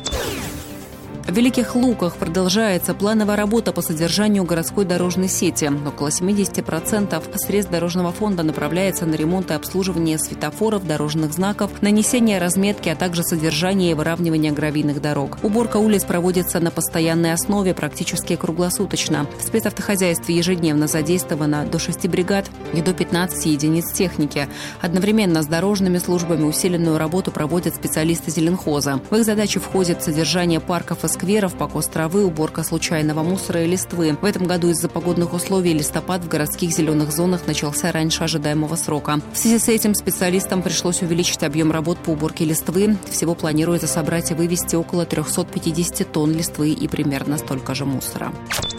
В Великих Луках продолжается плановая работа по содержанию городской дорожной сети. Около семьдесят процентов средств дорожного фонда направляется на ремонт и обслуживание светофоров, дорожных знаков, нанесение разметки, а также содержание и выравнивание гравийных дорог. Уборка улиц проводится на постоянной основе, практически круглосуточно. В спецавтохозяйстве ежедневно задействовано до шести бригад и до пятнадцати единиц техники. Одновременно с дорожными службами усиленную работу проводят специалисты зеленхоза. В их задачи входит содержание парков и скверов, покос травы, уборка случайного мусора и листвы. В этом году из-за погодных условий листопад в городских зеленых зонах начался раньше ожидаемого срока. В связи с этим специалистам пришлось увеличить объем работ по уборке листвы. Всего планируется собрать и вывести около триста пятьдесят тонн листвы и примерно столько же мусора.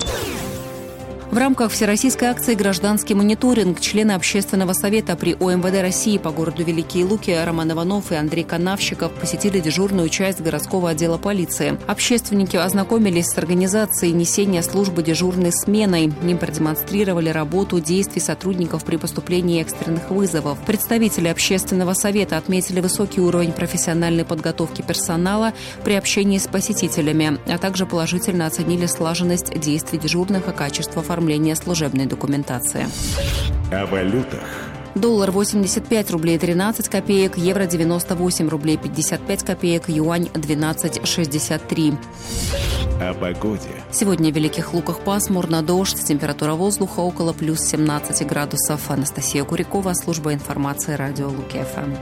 В рамках всероссийской акции «Гражданский мониторинг» члены Общественного совета при О Эм Вэ Дэ России по городу Великие Луки Роман Иванов и Андрей Канавщиков посетили дежурную часть городского отдела полиции. Общественники ознакомились с организацией несения службы дежурной сменой. Им продемонстрировали работу действий сотрудников при поступлении экстренных вызовов. Представители Общественного совета отметили высокий уровень профессиональной подготовки персонала при общении с посетителями, а также положительно оценили слаженность действий дежурных и качество оформления служебной документации. О валютах. Доллар восемьдесят пять рублей тринадцать копеек, евро девяносто восемь рублей пятьдесят пять копеек, юань двенадцать шестьдесят три. О погоде. Сегодня в Великих Луках пасмурно, дождь, температура воздуха около плюс семнадцати градусов. Анастасия Курякова, служба информации радио Луки эф эм.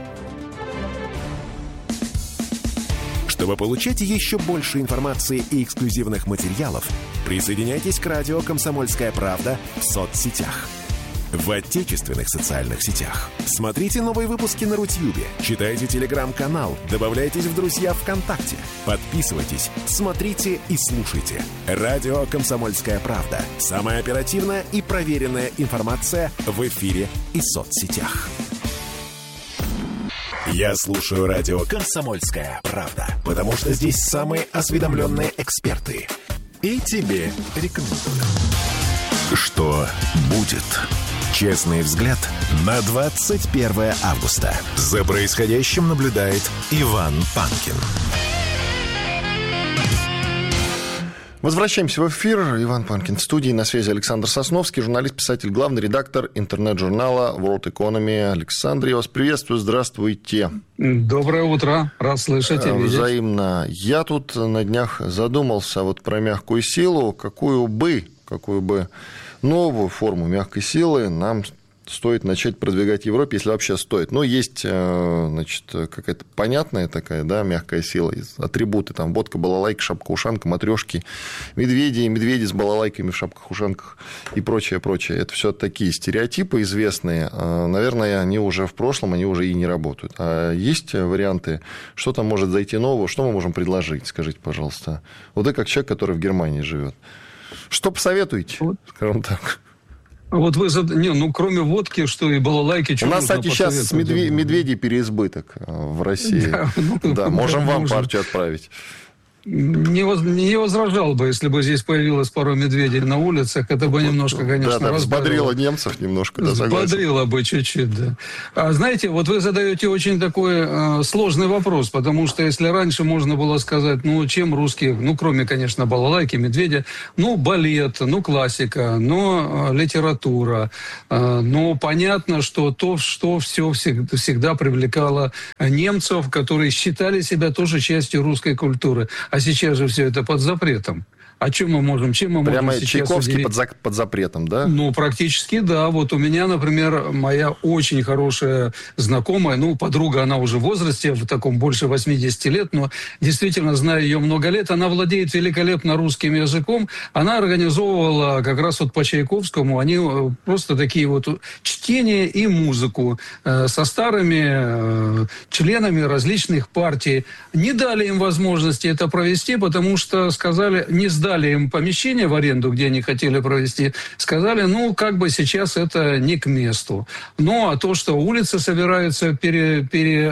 Чтобы получать еще больше информации и эксклюзивных материалов, присоединяйтесь к радио «Комсомольская правда» в соцсетях. В отечественных социальных сетях. Смотрите новые выпуски на Рутьюбе, читайте телеграм-канал, добавляйтесь в друзья ВКонтакте, подписывайтесь, смотрите и слушайте. Радио «Комсомольская правда». Самая оперативная и проверенная информация в эфире и соцсетях. Я слушаю радио «Комсомольская правда», потому что здесь самые осведомленные эксперты. И тебе рекомендую. Что будет? Честный взгляд на двадцать первое августа. За происходящим наблюдает Иван Панкин. Возвращаемся в эфир. Иван Панкин в студии. На связи Александр Сосновский, журналист, писатель, главный редактор интернет-журнала World Economy. Александр, я вас приветствую. Здравствуйте. Доброе утро. Рад слышать и видеть. Взаимно. Я тут на днях задумался вот про мягкую силу. Какую бы, какую бы новую форму мягкой силы нам стоит начать продвигать в Европе, если вообще стоит. Но есть, значит, какая-то понятная такая, да, мягкая сила, атрибуты, там, водка, балалайка, шапка-ушанка, матрешки, медведи, медведи с балалайками в шапках-ушанках и прочее, прочее. Это все такие стереотипы известные. Наверное, они уже в прошлом, они уже и не работают. А есть варианты, что там может зайти нового, что мы можем предложить, скажите, пожалуйста. Вот вы как человек, который в Германии живет. Что посоветуете, скажем так? Вот вы, зад... не, ну, кроме водки, что и балалайки... У нас, кстати, сейчас медве... медведей переизбыток в России. Да, ну, да можем вам можем. партию отправить. Не, воз... не возражал бы, если бы здесь появилось пару медведей на улицах. Это бы немножко, конечно, да, да, взбодрило немцев немножко. Да, взбодрило бы чуть-чуть, да. А, знаете, вот вы задаете очень такой э, сложный вопрос, потому что если раньше можно было сказать, ну, чем русские, ну, кроме, конечно, балалайки, медведя, ну, балет, ну, классика, ну, э, литература, э, ну, понятно, что то, что все всегда, всегда привлекало немцев, которые считали себя тоже частью русской культуры. А сейчас же все это под запретом. О чем мы можем? Чем мы Прямо можем сейчас Чайковский удивить? под, за, под запретом, да? Ну, практически, да. Вот у меня, например, моя очень хорошая знакомая, ну, подруга, она уже в возрасте, в таком больше восьмидесяти лет, но действительно знаю ее много лет. Она владеет великолепно русским языком. Она организовывала как раз вот по Чайковскому, они просто такие вот чтения и музыку э, со старыми э, членами различных партий. Не дали им возможности это провести, потому что сказали, не сдали им помещение в аренду, где они хотели провести, сказали, ну, как бы сейчас это не к месту. Ну, а то, что улицы собираются пере,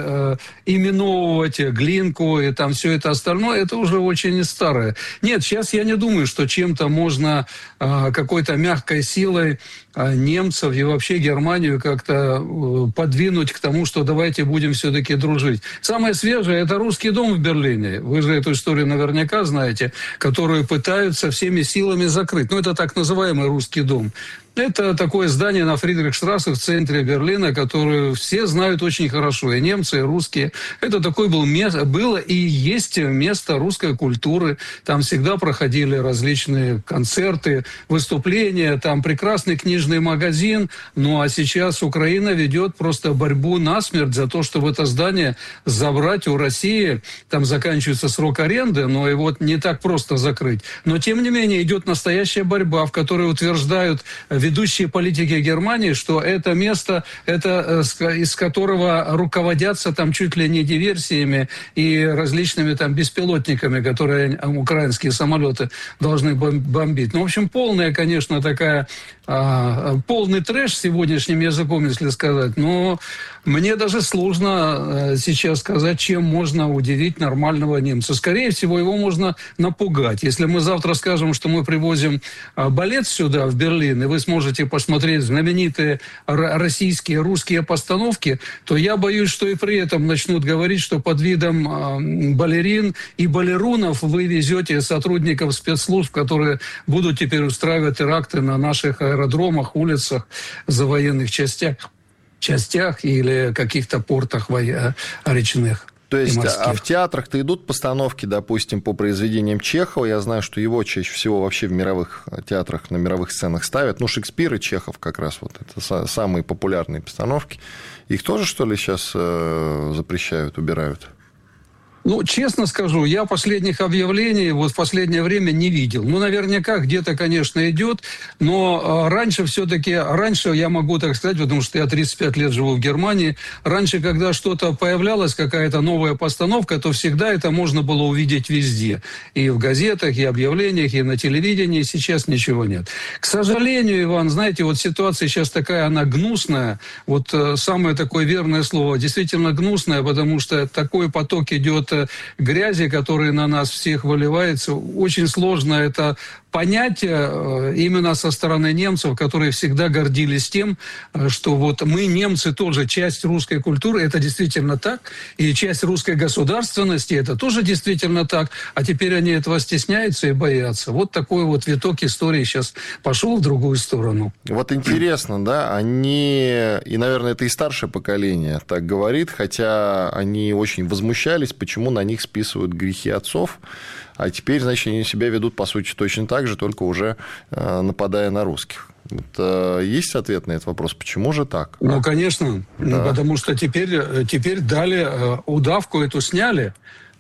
переименовывать, э, Глинку и там все это остальное, это уже очень старое. Нет, сейчас я не думаю, что чем-то можно э, какой-то мягкой силой э, немцев и вообще Германию как-то э, подвинуть к тому, что давайте будем все-таки дружить. Самое свежее – это русский дом в Берлине. Вы же эту историю наверняка знаете, которую пытаются всеми силами закрыть. Ну, это так называемый русский дом. Это такое здание на Фридрихштрассе в центре Берлина, которое все знают очень хорошо, и немцы, и русские. Это такое был место, было и есть место русской культуры. Там всегда проходили различные концерты, выступления, там прекрасный книжный магазин. Ну, а сейчас Украина ведет просто борьбу насмерть за то, чтобы это здание забрать у России. Там заканчивается срок аренды, но его не так просто закрыть. Но, тем не менее, идет настоящая борьба, в которой утверждают ведущие политики Германии, что это место, это, из которого руководятся там чуть ли не диверсиями и различными там беспилотниками, которые украинские самолеты должны бомбить. Ну, в общем, полная, конечно, такая, а, полный трэш сегодняшним языком, если сказать. Но мне даже сложно сейчас сказать, чем можно удивить нормального немца. Скорее всего, его можно напугать. Если мы завтра скажем, что мы привозим балет сюда, в Берлин, и вы сможете посмотреть знаменитые российские, русские постановки, то я боюсь, что и при этом начнут говорить, что под видом балерин и балерунов вы везете сотрудников спецслужб, которые будут теперь устраивать теракты на наших аэродромах, улицах, за военных частях. частях или каких-то портах речных. То есть, а в театрах-то идут постановки, допустим, по произведениям Чехова. Я знаю, что его чаще всего вообще в мировых театрах, на мировых сценах ставят. Ну, Шекспир и Чехов как раз вот это самые популярные постановки. Их тоже, что ли, сейчас запрещают, убирают? Ну, честно скажу, я последних объявлений вот в последнее время не видел. Ну, наверняка где-то, конечно, идет, но раньше все-таки, раньше я могу так сказать, потому что я тридцать пять лет живу в Германии, раньше, когда что-то появлялось, какая-то новая постановка, то всегда это можно было увидеть везде. И в газетах, и объявлениях, и на телевидении. Сейчас ничего нет. К сожалению, Иван, знаете, вот ситуация сейчас такая, она гнусная. Вот самое такое верное слово, действительно гнусная, потому что такой поток идет грязи, который на нас всех выливается. Очень сложно это понять именно со стороны немцев, которые всегда гордились тем, что вот мы, немцы, тоже часть русской культуры, это действительно так, и часть русской государственности, это тоже действительно так, а теперь они этого стесняются и боятся. Вот такой вот виток истории сейчас пошел в другую сторону. Вот интересно, да, они, и, наверное, это и старшее поколение так говорит, хотя они очень возмущались, почему на них списывают грехи отцов, а теперь, значит, они себя ведут, по сути, точно так же, только уже э, нападая на русских. Вот, э, есть ответ на этот вопрос? Почему же так? Ну, а? конечно. Да. Потому что теперь, теперь дали, э, удавку эту сняли.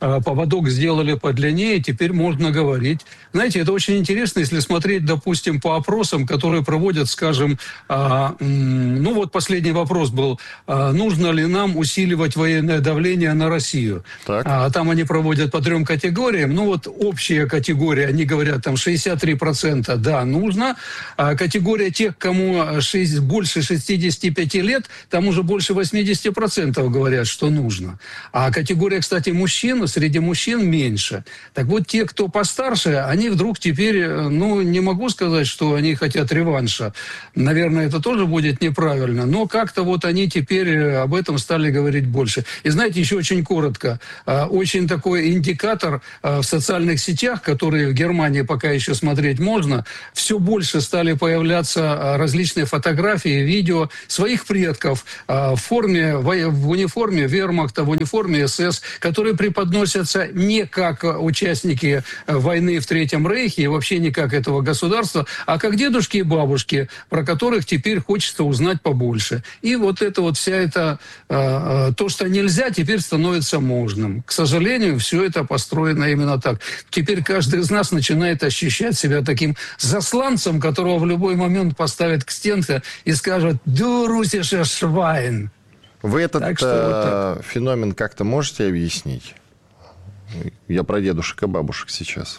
поводок сделали подлиннее, теперь можно говорить. Знаете, это очень интересно, если смотреть, допустим, по опросам, которые проводят, скажем, ну вот последний вопрос был, нужно ли нам усиливать военное давление на Россию. Так. А там они проводят по трем категориям. Ну вот общая категория, они говорят, там шестьдесят три процента да, нужно. А категория тех, кому шесть, больше шестидесяти пяти лет, там уже больше восемьдесят процентов говорят, что нужно. А категория, кстати, мужчин, среди мужчин меньше. Так вот, те, кто постарше, они вдруг теперь, ну, не могу сказать, что они хотят реванша. Наверное, это тоже будет неправильно. Но как-то вот они теперь об этом стали говорить больше. И знаете, еще очень коротко. Очень такой индикатор в социальных сетях, которые в Германии пока еще смотреть можно, все больше стали появляться различные фотографии, видео своих предков в форме, в униформе вермахта, в униформе СС, которые преподносятся не как участники войны в Третьем Рейхе и вообще не как этого государства, а как дедушки и бабушки, про которых теперь хочется узнать побольше. И вот это вот вся эта, то, что нельзя, теперь становится можным. К сожалению, все это построено именно так. Теперь каждый из нас начинает ощущать себя таким засланцем, которого в любой момент поставят к стенке и скажут «Du russischer Schwein». Вы этот Так что вот э, феномен как-то можете объяснить? Я про дедушек и бабушек сейчас.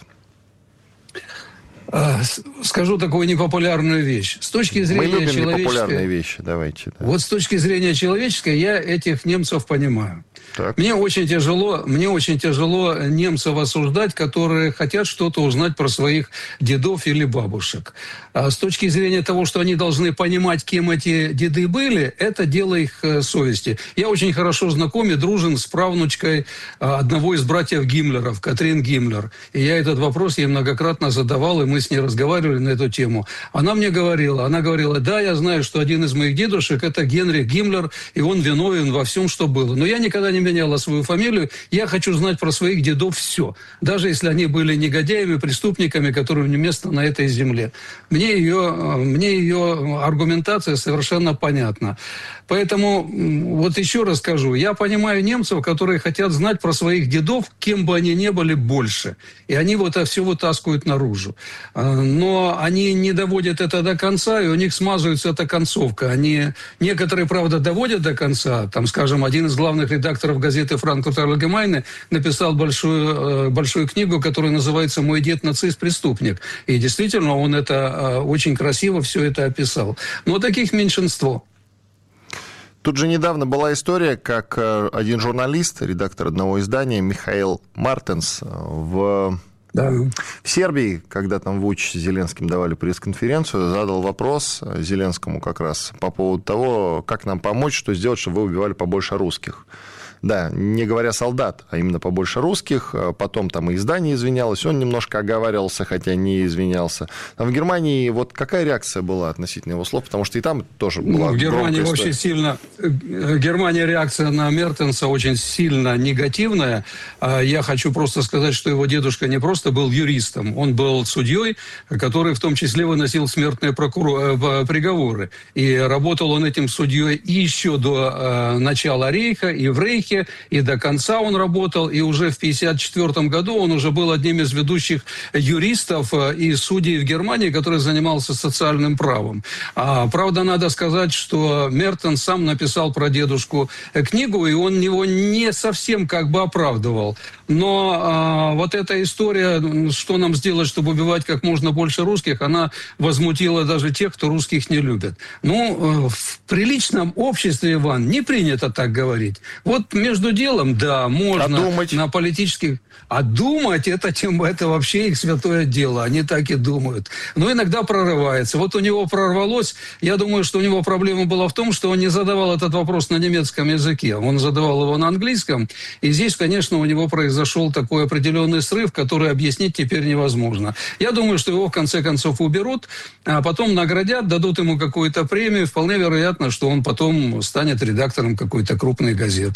Скажу такую непопулярную вещь. С точки зрения Мы любим человеческой... непопулярные вещи, давайте. Да. Вот с точки зрения человеческой я этих немцев понимаю. Так. Мне очень тяжело, мне очень тяжело немцев осуждать, которые хотят что-то узнать про своих дедов или бабушек. А с точки зрения того, что они должны понимать, кем эти деды были, это дело их совести. Я очень хорошо знаком и дружен с правнучкой одного из братьев Гиммлеров, Катрин Гиммлер. И я этот вопрос ей многократно задавал, и мы с ней разговаривали на эту тему. Она мне говорила, она говорила, да, я знаю, что один из моих дедушек это Генрих Гиммлер, и он виновен во всем, что было. Но я никогда не меняла свою фамилию, я хочу знать про своих дедов все. Даже если они были негодяями, преступниками, которым не место на этой земле. Мне ее, мне ее аргументация совершенно понятна. Поэтому, вот еще раз скажу, я понимаю немцев, которые хотят знать про своих дедов, кем бы они ни были, больше. И они вот это все вытаскивают наружу. Но они не доводят это до конца, и у них смазывается эта концовка. Они, некоторые, правда, доводят до конца. Там, скажем, один из главных редакторов газеты «Франкфуртер Allgemeine» написал большую, большую книгу, которая называется «Мой дед нацист-преступник». И действительно, он это очень красиво все это описал. Но таких меньшинство. Тут же недавно была история, как один журналист, редактор одного издания, Михаил Мартенс, в... Да. В Сербии, когда там Вучич с Зеленским давали пресс-конференцию, задал вопрос Зеленскому как раз по поводу того, как нам помочь, что сделать, чтобы вы убивали побольше русских. Да, не говоря солдат, а именно побольше русских. Потом там и издание извинялось, он немножко оговаривался, хотя не извинялся. А в Германии вот какая реакция была относительно его слов? Потому что и там тоже была ну, в Германии громкая вообще сильно... В Германии реакция на Мертенса очень сильно негативная. Я хочу просто сказать, что его дедушка не просто был юристом, он был судьей, который в том числе выносил смертные прокурор... приговоры. И работал он этим судьей и еще до начала Рейха, и в Рейхе, и до конца он работал, и уже в пятьдесят четвёртом году он уже был одним из ведущих юристов и судей в Германии, который занимался социальным правом. А, правда, надо сказать, что Мертенс сам написал про дедушку книгу, и он его не совсем как бы оправдывал. Но а, вот эта история, что нам сделать, чтобы убивать как можно больше русских, она возмутила даже тех, кто русских не любит. Ну, в приличном обществе, Иван, не принято так говорить. Вот между делом, да, можно а на политических... А думать, это, тем, это вообще их святое дело. Они так и думают. Но иногда прорывается. Вот у него прорвалось. Я думаю, что у него проблема была в том, что он не задавал этот вопрос на немецком языке. Он задавал его на английском. И здесь, конечно, у него произошел такой определенный срыв, который объяснить теперь невозможно. Я думаю, что его в конце концов уберут, а потом наградят, дадут ему какую-то премию. Вполне вероятно, что он потом станет редактором какой-то крупной газеты.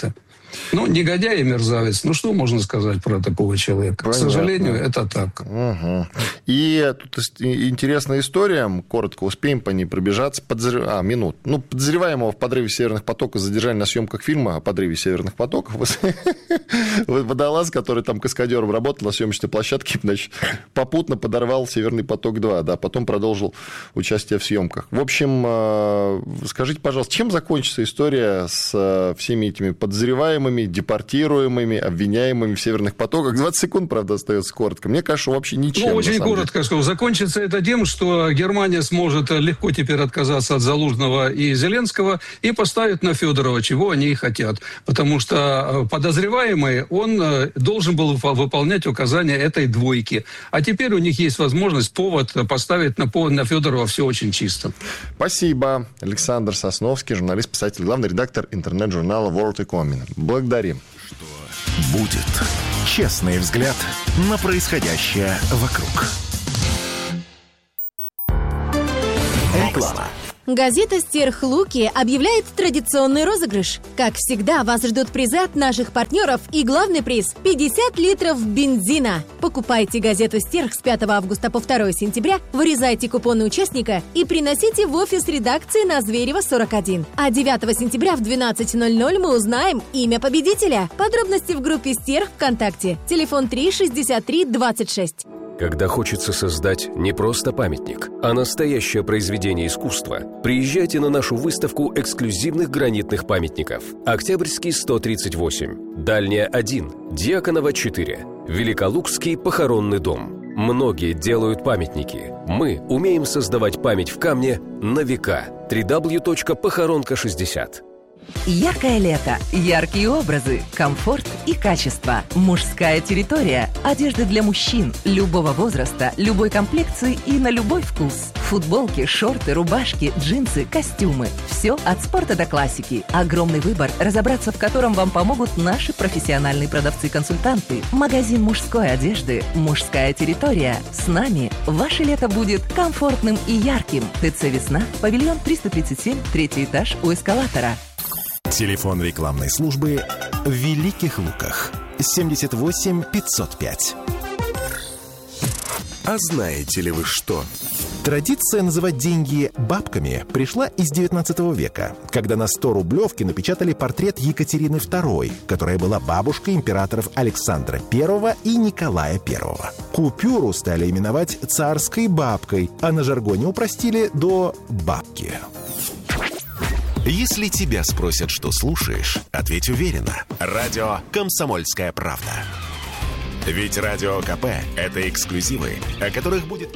Ну, негодяй и мерзавец. Ну, что можно сказать про такого человека? Понятно. К сожалению, это так. Угу. И тут интересная история. Коротко успеем по ней пробежаться. Подозрев... А, минут. Ну, подозреваемого в подрыве «Северных потоков» задержали на съемках фильма о подрыве «Северных потоков». Водолаз, который там каскадером работал на съемочной площадке, значит, попутно подорвал «Северный поток-два», да, потом продолжил участие в съемках. В общем, скажите, пожалуйста, чем закончится история с всеми этими подозреваемыми, депортируемыми, обвиняемыми в «Северных потоках»? двадцать секунд, правда, остается коротко. Мне кажется, вообще ничем. Ну, очень коротко скажу. Закончится это тем, что Германия сможет легко теперь отказаться от Залужного и Зеленского и поставить на Федорова, чего они и хотят. Потому что подозреваемый, он должен был выполнять указания этой двойки. А теперь у них есть возможность, повод поставить на, повод на Федорова все очень чисто. Спасибо. Александр Сосновский, журналист, писатель, главный редактор интернет-журнала World Economy. Благодарим. Что будет? Честный взгляд на происходящее вокруг. Реклама. Газета «Стерхлуки» объявляет традиционный розыгрыш. Как всегда, вас ждут призы от наших партнеров и главный приз – пятьдесят литров бензина. Покупайте газету «Стерх» с пятого августа по второе сентября, вырезайте купоны участника и приносите в офис редакции на Зверева, сорок один. А девятого сентября в двенадцать ноль ноль мы узнаем имя победителя. Подробности в группе «Стерх» ВКонтакте. Телефон три шестьдесят три двадцать шесть. Когда хочется создать не просто памятник, а настоящее произведение искусства, приезжайте на нашу выставку эксклюзивных гранитных памятников. Октябрьский сто тридцать восемь, Дальняя один, Дьяконова четыре, Великолукский похоронный дом. Многие делают памятники. Мы умеем создавать память в камне на века. дабл ю дабл ю дабл ю точка похоронка шестьдесят. Яркое лето, яркие образы, комфорт и качество. Мужская территория. Одежда для мужчин любого возраста, любой комплекции и на любой вкус. Футболки, шорты, рубашки, джинсы, костюмы. Все от спорта до классики. Огромный выбор, разобраться в котором вам помогут наши профессиональные продавцы-консультанты. Магазин мужской одежды «Мужская территория». С нами ваше лето будет комфортным и ярким. ТЦ «Весна», павильон триста тридцать семь, третий этаж у эскалатора. Телефон рекламной службы в Великих Луках. семьдесят восемь пятьсот пять. А знаете ли вы что? Традиция называть деньги бабками пришла из девятнадцатого века, когда на сто рублевки напечатали портрет Екатерины второй, которая была бабушкой императоров Александра Первого и Николая Первого. Купюру стали именовать царской бабкой, а на жаргоне упростили до бабки. Если тебя спросят, что слушаешь, ответь уверенно. Радио «Комсомольская правда». Ведь Радио КП – это эксклюзивы, о которых будет...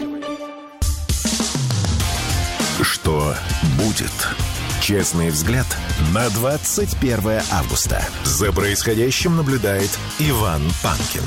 Что будет? Честный взгляд на двадцать первое августа. За происходящим наблюдает Иван Панкин.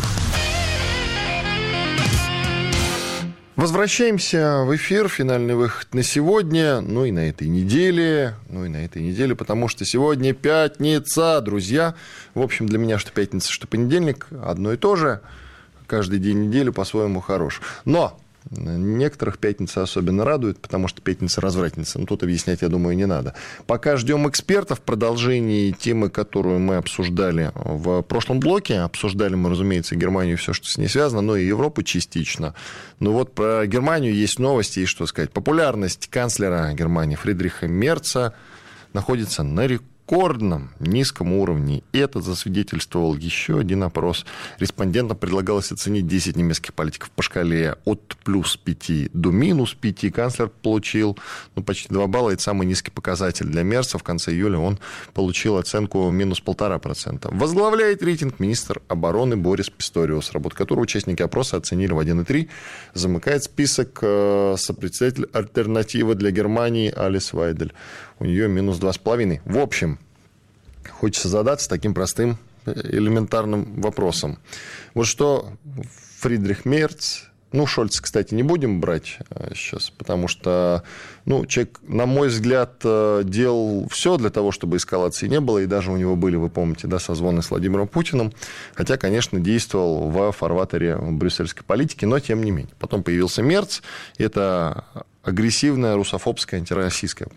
Возвращаемся в эфир, финальный выход на сегодня, ну и на этой неделе, ну и на этой неделе, потому что сегодня пятница, друзья. В общем, для меня что пятница, что понедельник, одно и то же. Каждый день недели по-своему хорош. Но некоторых пятница особенно радует, потому что пятница развратница. Ну, тут объяснять, я думаю, не надо. Пока ждем экспертов, в продолжении темы, которую мы обсуждали в прошлом блоке. Обсуждали мы, разумеется, Германию, все, что с ней связано, но и Европу частично. Но вот про Германию есть новости, и что сказать. Популярность канцлера Германии Фридриха Мерца находится на рекордном низком уровне. И это засвидетельствовал еще один опрос. Респондентам предлагалось оценить десять немецких политиков по шкале от плюс пяти до минус пяти. Канцлер получил ну, почти два балла. Это самый низкий показатель для Мерца. В конце июля он получил оценку минус полтора процента. Возглавляет рейтинг министр обороны Борис Писториус, работу которого участники опроса оценили в один и три. Замыкает список сопредседатель альтернативы для Германии Алис Вайдель. У нее минус два с половиной. В общем, хочется задаться таким простым, элементарным вопросом. Вот что Фридрих Мерц, ну, Шольца, кстати, не будем брать сейчас, потому что, ну, человек, на мой взгляд, делал все для того, чтобы эскалации не было, и даже у него были, вы помните, да, созвоны с Владимиром Путиным, хотя, конечно, действовал в фарватере брюссельской политики, но тем не менее. Потом появился Мерц, это агрессивная русофобская антироссийская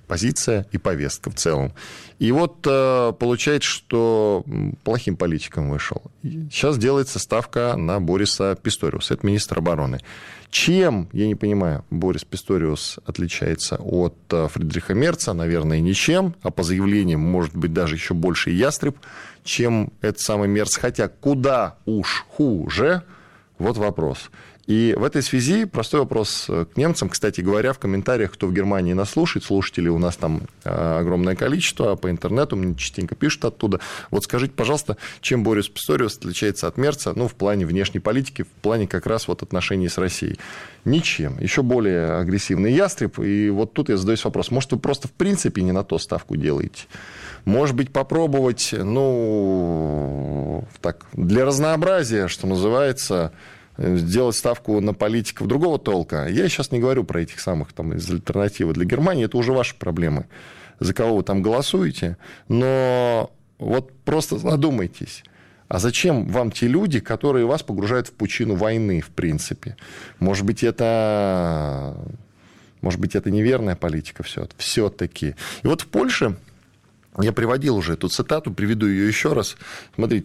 позиция и повестка в целом. И вот получается, что плохим политиком вышел. Сейчас делается ставка на Бориса Писториуса, это министр обороны. Чем, я не понимаю, Борис Писториус отличается от Фридриха Мерца? Наверное, ничем, а по заявлениям, может быть, даже еще больше ястреб, чем этот самый Мерц. Хотя куда уж хуже, вот вопрос. И в этой связи простой вопрос к немцам. Кстати говоря, в комментариях, кто в Германии нас слушает, слушателей у нас там огромное количество, а по интернету мне частенько пишут оттуда. Вот скажите, пожалуйста, чем Борис Писториус отличается от Мерца, ну, в плане внешней политики, в плане как раз вот отношений с Россией? Ничем. Еще более агрессивный ястреб. И вот тут я задаюсь вопрос. Может, вы просто в принципе не на то ставку делаете? Может быть, попробовать, ну, так, для разнообразия, что называется, сделать ставку на политиков другого толка. Я сейчас не говорю про этих самых там из альтернативы для Германии, это уже ваши проблемы, за кого вы там голосуете, но вот просто задумайтесь, а зачем вам те люди, которые вас погружают в пучину войны, в принципе? Может быть, это, может быть, это неверная политика все-таки. И вот в Польше, я приводил уже эту цитату, приведу ее еще раз. Смотрите,